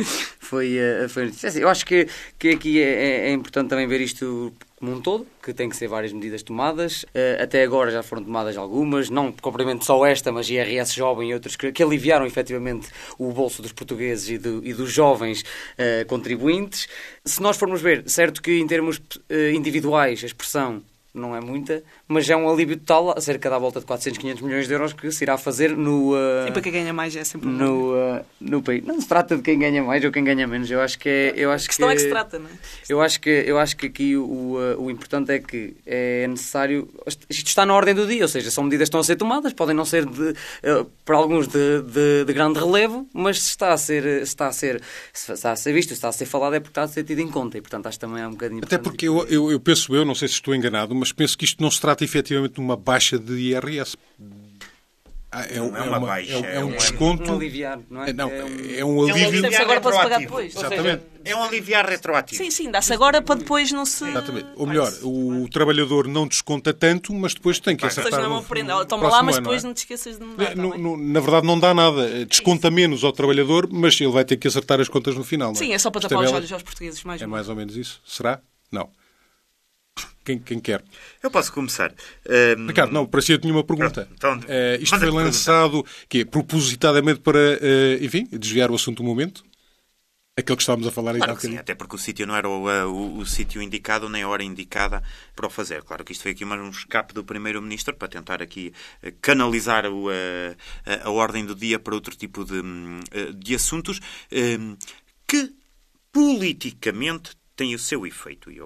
S10: Foi, foi assim, eu acho que, que aqui é, é importante também ver isto como um todo, que tem que ser várias medidas tomadas. Até agora já foram tomadas algumas, não propriamente só esta, mas I R S jovem e outras que, que aliviaram efetivamente o bolso dos portugueses e, do, e dos jovens uh, contribuintes. Se nós formos ver, certo que em termos uh, individuais a expressão não é muita, mas é um alívio total, cerca da volta de quatrocentos, quinhentos milhões de euros que se irá fazer no... Uh,
S9: e para quem ganha mais é sempre um
S10: no, uh, no país. Não se trata de quem ganha mais ou quem ganha menos, eu acho que é... Eu acho
S9: a questão
S10: que,
S9: é que se trata, não é?
S10: Eu acho que, eu acho que aqui o, uh, o importante é que é necessário... Isto está na ordem do dia, ou seja, são medidas que estão a ser tomadas, podem não ser, de, uh, para alguns, de, de, de grande relevo, mas se está a ser, se está a ser, se está a ser visto, se está a ser falado, é porque está a ser tido em conta, e portanto acho que também é um bocadinho...
S7: Até porque eu, eu, eu penso, eu não sei se estou enganado, mas penso que isto não se trata efetivamente de uma baixa de I R S.
S8: É, não é uma, uma baixa.
S7: É, é um desconto.
S10: Um aliviar, não é?
S7: É, não,
S10: é, um...
S7: é um alívio.
S9: É um agora para se pagar depois.
S7: Exatamente.
S8: É um aliviar retroativo.
S9: Sim, sim, dá-se agora para depois não se...
S7: Exatamente. Ou melhor, o trabalhador não desconta tanto, mas depois tem que acertar.
S9: Depois não é uma prenda. Toma lá, mas depois não te esqueças de me dar.
S7: No, no, na verdade não dá nada. Desconta menos ao trabalhador, mas ele vai ter que acertar as contas no final. Não é?
S9: Sim, é só para tapar os olhos aos portugueses. Mais
S7: é mais ou menos isso? Será? Não. Quem, quem quer?
S8: Eu posso começar. Um...
S7: Ricardo, não, para si eu tinha uma pergunta.
S8: Então,
S7: uh, isto foi lançado que é, propositadamente para, uh, enfim, desviar o assunto um momento? Aquele que estávamos a falar aí
S8: claro
S7: há bocadinho.
S8: Sim, até porque o sítio não era o, o, o sítio indicado nem a hora indicada para o fazer. Claro que isto foi aqui mais um escape do Primeiro-Ministro para tentar aqui canalizar o, a, a ordem do dia para outro tipo de, de assuntos que politicamente tem o seu efeito. E eu